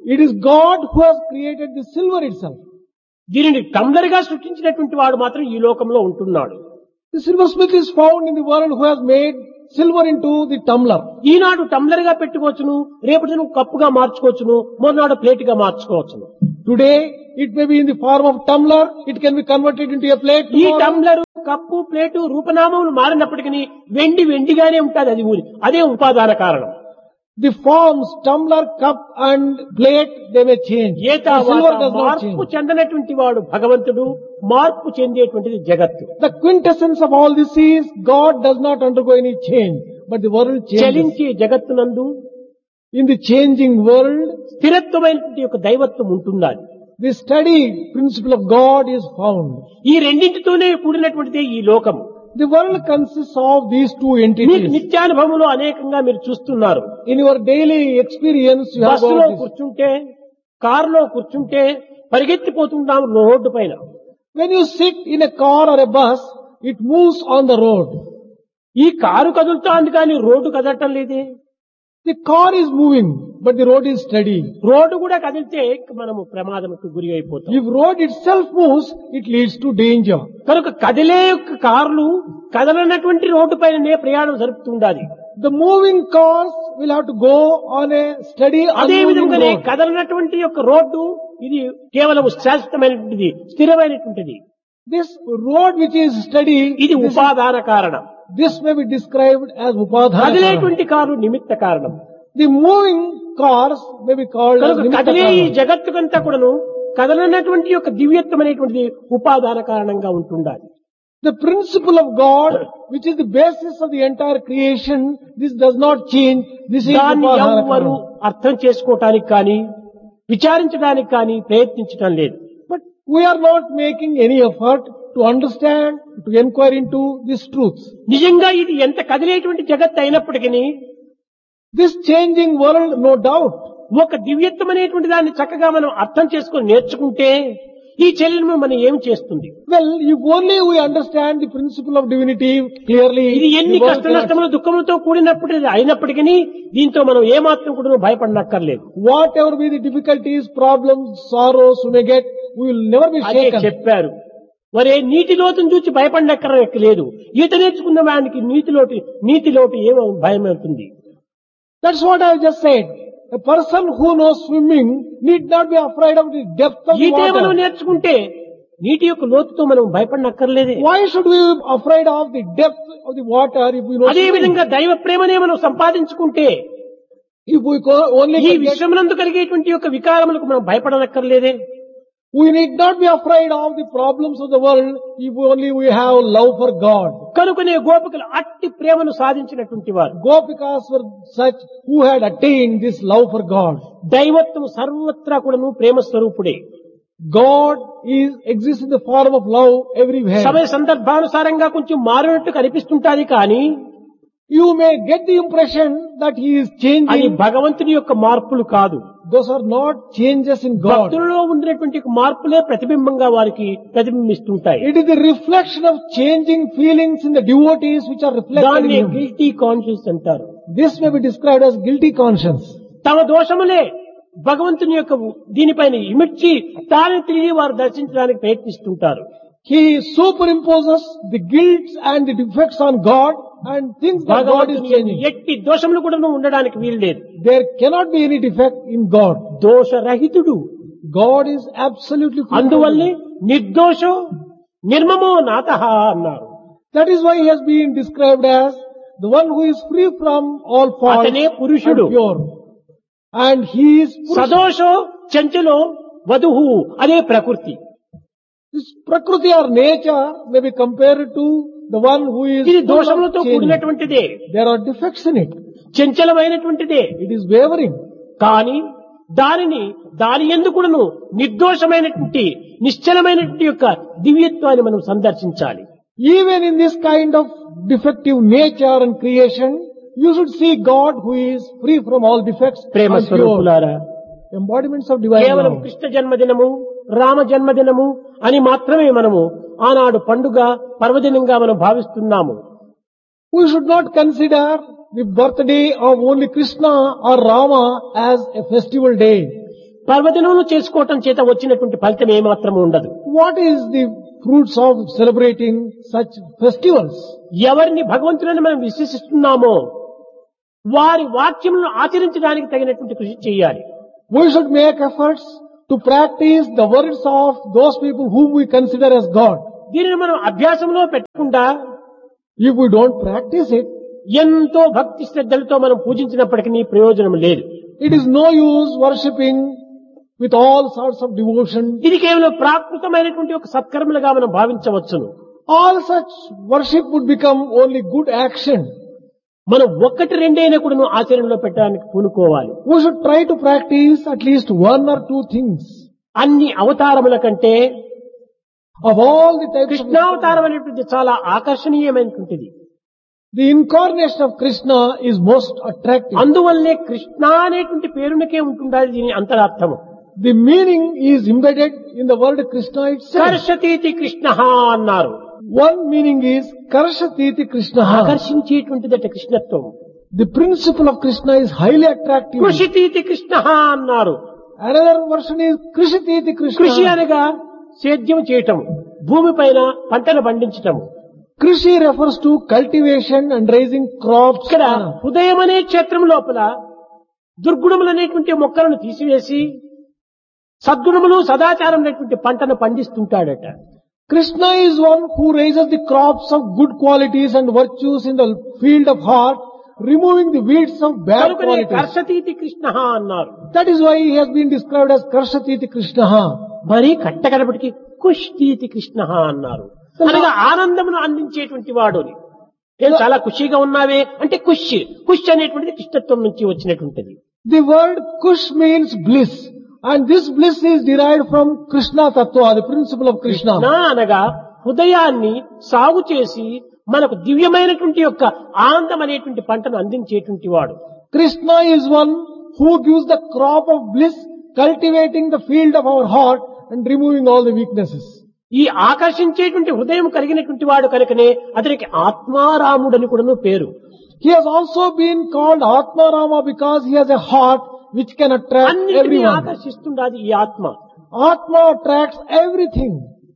It is God who has created the silver itself. దీనిని టంబ్లర్ గా సృష్టించినటువంటి వాడు మాత్రం ఈ లోకంలో ఉంటున్నాడు. The silversmith is found in the world who has made silver into the tumbler. Eenadu tumbler గా పెట్టుకోవచ్చును, రేపటి నువ్వు కప్పుగా మార్చుకోవచ్చును, మొన్ననాడు ప్లేట్ గా మార్చుకోవచ్చును. Today, it may be in the form of tumbler, it can be converted into a plate. ఈ tomorrow. టంబ్లర్, కప్పు, ప్లేటు రూపనామములు మారినప్పటికీ వెండి వెండిగానే ఉంటుంది. అది ఊరి అదే ఉపాదాన కారణం. The forms, tumbler, cup and plate, they may change. A The silver does not మార్పు change. చెందనటువంటి వాడు భగవంతుడు, మార్పు చెందేటువంటిది జగత్తు. The quintessence of all this is God does not undergo any change, but the world changes. చలించే జగత్తునందు In the changing world, స్థిరత్వమైనటువంటి యొక్క దైవత్వం ఉంటున్నది. the steady principle of God is found. ఈ రెండింటితోనే కూడినటువంటిదే ఈ లోకం. The world consists of these two మీకు entities. నిత్యానుభవంలో అనేకంగా మీరు చూస్తున్నారు. In your daily experience, you have బస్సులో got this. కూర్చుంటే, కారులో కూర్చుంటే పరిగెత్తిపోతుంటాం రోడ్డు పైన. When you sit in a car or a bus, it moves on the road. ఈ కారు కదులుతోంది కానీ రోడ్డు కదలటం లేదే. The car is moving, but the road is steady. Road కూడా కదిలితే మనము ప్రమాదంకు గురి అయిపోతాం. If road itself moves, it leads to danger. కనుక కదిలే యొక్క కార్లు కదలనటువంటి రోడ్డు పైననే ప్రయాణం జరుపుతుండాలి. The moving cars will have to go on a steady, అదే unmoving విధంగానే road. కదలనటువంటి యొక్క రోడ్డు ఇది కేవలం శాశ్వతమైనటువంటిది, స్థిరమైనటువంటిది. This road which is steady, ఇది this, ఉపాదాన కారణం. this may be described as upadhana. కదిలేటువంటి car నిమిత్త కారణం. The moving cars may be called as కనుక nimitta కదిలే ఈ karanam. జగత్తుకంతా కూడాను కదలనటువంటి యొక్క దివ్యత్వం అనేటువంటిది ఉపాదాన కారణంగా ఉంటుండాలి. The principle of God, which is the basis of the entire creation, this does not change. This is దాన్ని upadhana ఎవ్వరు karanam. అర్థం చేసుకోవటానికి కానీ విచారించడానికి కానీ ప్రయత్నించడం లేదు. But we are not making any effort to understand, to inquire into these truths. నిజంగా ఇది ఎంత కదిలేటువంటి జగత్ అయినప్పటికీ This changing world, no doubt, ఒక దివ్యత్వం అనేటువంటి దాన్ని చక్కగా మనం అర్థం చేసుకొని నేర్చుకుంటే ఈ చెల్లెలు మనం ఏం చేస్తుంది? well, if only we understand the principle of divinity clearly, ఇది ఎన్ని the world కష్ట cannot- నష్టములు దుఃఖములతో కూడినప్పుడు అయినప్పటికీ దీంతో మనం ఏమాత్రం కూడా భయపడనక్కర్లేదు. whatever be the difficulties, problems, sorrows we may get, we will never be అదే shaken. చెప్పారు. వరే నీటి లోతును చూసి భయపడనక్కర్లేదు. ఈత నేర్చుకున్న వానికి నీటిలోటి నీటిలోటి ఏమో భయం అవుతుంది. That's what I just said. A person who knows swimming need not be afraid of the depth of the ఈటే మనం water. నేర్చుకుంటే నీటి యొక్క లోతుతో మనం భయపడనక్కర్లేదే. Why should we be afraid of the depth of the water if we know అదే swimming? విధంగా దైవ ప్రేమనే మనం సంపాదించుకుంటే If we co- only ఈ can get, విశ్వమునందు కలిగేటువంటి యొక్క వికారములకు మనం భయపడనక్కర్లేదే. we need not be afraid of the problems of the world if only we have love for God. కనుకనే గోపికలు అట్టి ప్రేమను సాధించినటువంటి వారు. Gopikas were such who had attained this love for God. దైవత్వం సర్వత్రా కూడాను ప్రేమ స్వరూపుడే. God is exists in the form of love everywhere. సమయ సందర్భానుసారంగా కొంచెం మారినట్టు కనిపిస్తుంటాది కానీ You may get the impression that He is అది changing. భగవంతుని యొక్క మార్పులు కాదు. Those are not changes in God. భక్తులలో ఉండినటువంటి మార్పులే ప్రతిబింబంగా వారికి ప్రతిబింబిస్తుంటాయి. It is the reflection of changing feelings in the devotees which are reflected in దాన్ని him. గిల్టీ కాన్షియస్ అంటారు. This may be described as guilty conscience. తమ దోషములే భగవంతుని యొక్క దీనిపైన ఇమిడ్చి తాను తిరిగి వారు దర్శించడానికి ప్రయత్నిస్తుంటారు. He superimposes the guilt and the defects on God and thinks that God is భగవంతుని యొక్క changing. ఎట్టి దోషములు కూడా ఉండడానికి వీలు లేదు. There cannot be any defect in God. దోషరహితుడు. God is absolutely free from అందువల్లే evil. నిర్దోషో నిర్మమో నాతః అన్నారు. That is why He has been described as the one who is free from all faults అతనే and పురుషుడు. pure. And He is Purusha. సదోషో చంచలో వధువు అదే ప్రకృతి. This Prakriti or nature may be compared to the one who is ఇది full of దోషములతో change. కూడినటువంటిదే, There are defects in it. చంచలమైనటువంటిదే. It is wavering. కానీ దానిని దాని ఎందుకును నిర్దోషమైనటువంటి నిశ్చలమైనటువంటి యొక్క దివ్యత్వాన్ని మనం సందర్శించాలి. Even in this kind of defective nature and creation, you should see God who is free from all defects Prema and pure. స్వరూపులారా, Embodiments of divine కేవలం love. కృష్ణ జన్మదినము రామ జన్మదినము అని మాత్రమే మనము ఆనాడు పండుగ పర్వదినంగా మనం భావిస్తున్నాము. We should not consider the birthday of only Krishna or Rama as a festival day. పర్వదినములు చేసుకోవటం చేత వచ్చినటువంటి ఫలితం ఏమాత్రము ఉండదు. What is the fruits of celebrating such festivals? ఎవరిని భగవంతుడని మనం విశ్వసిస్తున్నామో వారి వాక్యములను ఆచరించడానికి తగినటువంటి కృషి చేయాలి. We should make efforts to practice the words of those people whom we consider as God. దీనిని మనం అభ్యాసంలో పెట్టకుండా If we don't practice it, ఎంతో భక్తి శ్రద్ధలతో మనం పూజించినప్పటికీ ప్రయోజనం లేదు. it is no use worshipping with all sorts of devotion. ఇది కేవలం ప్రాకృతమైనటువంటి ఒక సత్కర్మలుగా మనం భావించవచ్చును. All such worship would become only good action. మనం ఒక్కటి రెండైనా కూడా ఆచరణలో పెట్టడానికి పూనుకోవాలి. We should try to practice at least one or two things. అన్ని అవతారముల కంటే Of all the types of కృష్ణావతారం అనేటువంటి చాలా ఆకర్షణీయమైనటువంటిది. the incarnation of Krishna is most attractive. అందువల్లే కృష్ణ అనేటువంటి పేరునికే ఉంటుండాలి దీని అంతరార్థము. The meaning is embedded in the word Krishna itself. కర్షతీతి Krishna అన్నారు. One meaning is Karshati Krishna. ఆకర్షించేటువంటిదట కృష్ణత్వం. The principle of Krishna is highly attractive. కృషితీతి Krishna అన్నారు. Another version is Krishiti కృషి Krishna. అనగా సేద్యం చేయటం, భూమిపైన పంటలు పండించటం. Krishi refers to cultivation and raising crops. ఇక్కడ హృదయం అనే క్షేత్రం లోపల దుర్గుణములు అనేటువంటి మొక్కలను తీసివేసి సద్గుణములు సదాచారం అనేటువంటి పంటను పండిస్తుంటాడట. Krishna is one who raises the crops of good qualities and virtues in the field of heart, removing the weeds of bad కనుకనే qualities. కర్షతీతి కృష్ణ అన్నారు. That is why he has been described as Karshati Krishna. మరి కట్టగడపటికి కుష్తీతి కృష్ణ అన్నారు. అనగా ఆనందమును అందించేటువంటి వాడు. నేను చాలా ఖుషిగా ఉన్నావే అంటే కుష్ కుష్ అనేటువంటిది కృష్ణత్వం నుంచి వచ్చినటువంటిది. The word Kush means bliss, and this bliss is derived from Krishna Tattva, the principle of Krishna. నా అనగా హృదయాన్ని సాగు చేసి మనకు దివ్యమైనటువంటి యొక్క ఆనందం అనేటువంటి పంటను అందించేటువంటి వాడు. Krishna is one who gives the crop of bliss, cultivating the field of our heart and removing all the weaknesses. ఈ ఆకర్షించేటువంటి హృదయం కలిగినటువంటి వాడు కనుకనే అతనికి ఆత్మారాముడని కూడాను పేరు. He has also been called Atma Rama because he has a heart which can attract అన్నిటినీ everyone. ఆకర్షిస్తుండాది ఈ ఆత్మ. Atma attracts everything.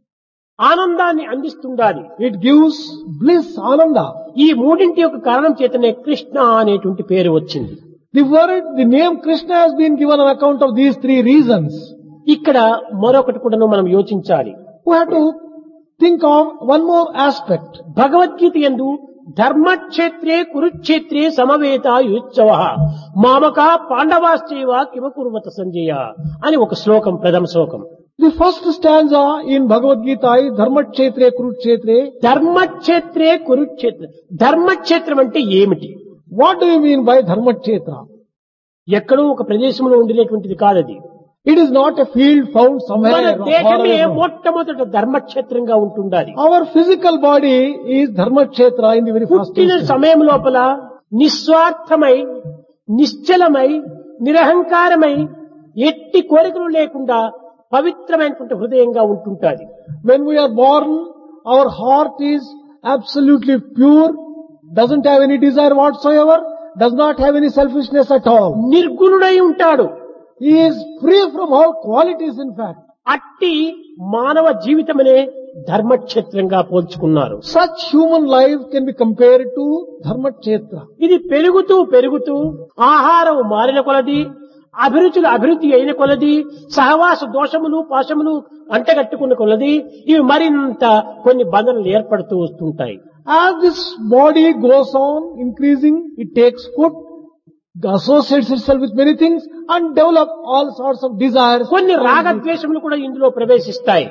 ఆనందాన్ని అందిస్తుండాలి. It gives bliss, ananda. ఈ మూడింటి యొక్క కారణం చేతనే కృష్ణ అనేటువంటి పేరు వచ్చింది. The word, the name Krishna has been given on account of these three reasons. ఇక్కడ మరొకటి కూడాను మనం యోచించాలి. We have to think of one more aspect. Bhagavad Gita యందు ధర్మక్షేత్రే కురుక్షేత్రే సమవేత యుత్సవ మామక పాండవాశ్చైవ కిమకుర్వత సంజయ అని ఒక శ్లోకం, ప్రథమ శ్లోకం. The first stanza in Bhagavad Gita is Dharmakshetre Kurukshetre. ధర్మక్షేత్రే Kurukshetra. Dharmakshetram అంటే ఏమిటి? What do you mean by Dharmakshetra? ఎక్కడో ఒక ప్రదేశంలో ఉండినటువంటిది కాదది. It is not a field found somewhere. మన far దేహమే away from. మొట్టమొదట ధర్మక్షేత్రంగా ఉంటుండాలి. Our physical body is Dharmakshetra in the very first పుట్టిన instance. సమయం లోపల నిస్వార్థమై నిశ్చలమై నిరహంకారమై ఎట్టి కోరికలు లేకుండా పవిత్రమైనటువంటి హృదయంగా ఉంటుంటాది. When we are born, our heart is absolutely pure, doesn't have any desire whatsoever, does not have any selfishness at all. నిర్గుణుడై ఉంటాడు. He is free from all qualities, in fact. అట్టి మానవ జీవితమనే ధర్మక్షేత్రంగా పోల్చుకున్నారు. Such human life can be compared to Dharmakshetra. ఇది పెరుగుతూ పెరుగుతూ ఆహారం మారిన కొలది, అభిరుచులు అభివృద్ధి అయిన కొలది, సహవాస దోషములు పాశములు అంటగట్టుకున్న కొలది ఇవి మరింత కొన్ని బంధనలు ఏర్పడుతూ వస్తుంటాయి. As this body goes on increasing, it takes food, associates itself with many things and develop all sorts of desires. కొన్ని రాగద్వేషములు కూడా ఇందులో ప్రవేశిస్తాయి.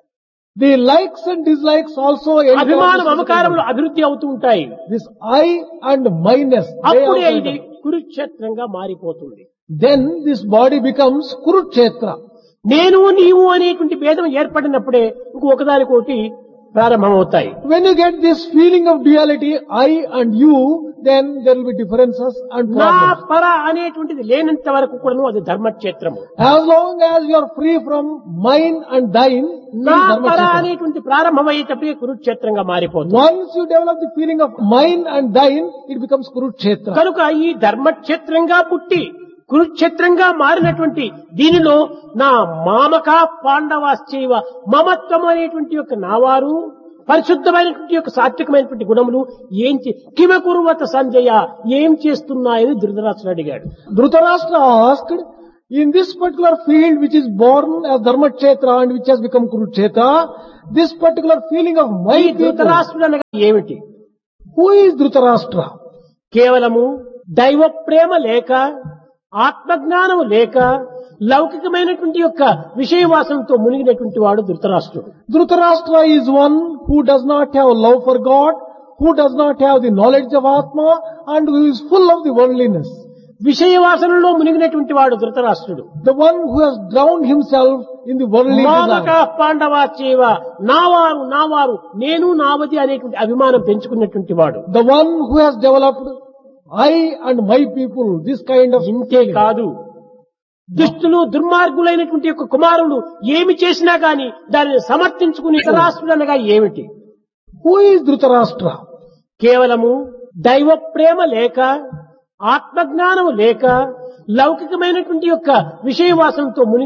The likes and dislikes also enter అభిమానం into అమకారములు this. అభివృద్ధి అవుతూ ఉంటాయి. This I and minus. they అప్పుడే also ఇది enter. కురుక్షేత్రంగా మారిపోతుంది. Then this body becomes Kurukshetra. నేను నీవు అనేటువంటి భేదం ఏర్పడినప్పుడే ఇంకొకదానికొకటి ప్రారంభమవుతాయి. When you get this feeling of duality, I and you, then there will be differences and నా problems. పర అనేటువంటిది లేనంత వరకు కూడా అది ధర్మక్షేత్రము. As long as you are free from mine and thine, it నా is పర Dharmakshetra. అనేటువంటి ప్రారంభమయ్యేటప్పుడే కురుక్షేత్రంగా మారిపోతుంది. Once you develop the feeling of mine and thine, it becomes Kurukshetra. కనుక ఈ ధర్మక్షేత్రంగా పుట్టి కురుక్షేత్రంగా మారినటువంటి దీనిలో నా మామక పాండవాశ్చైవ మమత్వం అనేటువంటి యొక్క నావారు పరిశుద్ధమైనటువంటి యొక్క సాత్వికమైనటువంటి గుణములు ఏం కిమకురువత సంజయ ఏం చేస్తున్నాయని ధృతరాష్ట్రుడు అడిగాడు. Dhritarashtra asked, in this particular field which is born as Dharmakshetra and which has become Kurukshetra, this particular feeling of my ఈ people, ధృతరాష్ట్రుడు అనగా ఏమిటి? who is Dhritarashtra? కేవలము దైవ ప్రేమ లేక ఆత్మజ్ఞానము లేక లౌకికమైనటువంటి యొక్క విషయవాసంతో మునిగినటువంటి వాడు ధృతరాష్ట్రుడు. Dhritarashtra is one who does not have love for God, who does not have the knowledge of Atma, and who is full of the worldliness. విషయవాసనలో మునిగినటువంటి వాడు ధృతరాష్ట్రుడు. The one who has drowned himself in the worldly మామక desire. పాండవాచేవ నావారు నావారు నేను నావది అనేటువంటి అభిమానం పెంచుకున్నటువంటి వాడు. The one who has developed I and my people, this kind of ఇంతే కాదు, దుష్టులు దుర్మార్గులైనటువంటి యొక్క కుమారులు ఏమి చేసినా గాని దానిని సమర్థించుకుని ధృతరాష్ట్రుడు అనగా ఏమిటి? Who is Dhritarashtra? కేవలము దైవ ప్రేమ లేక ఆత్మజ్ఞానము లేక లౌకికమైనటువంటి యొక్క విషయవాసంతో మునిగి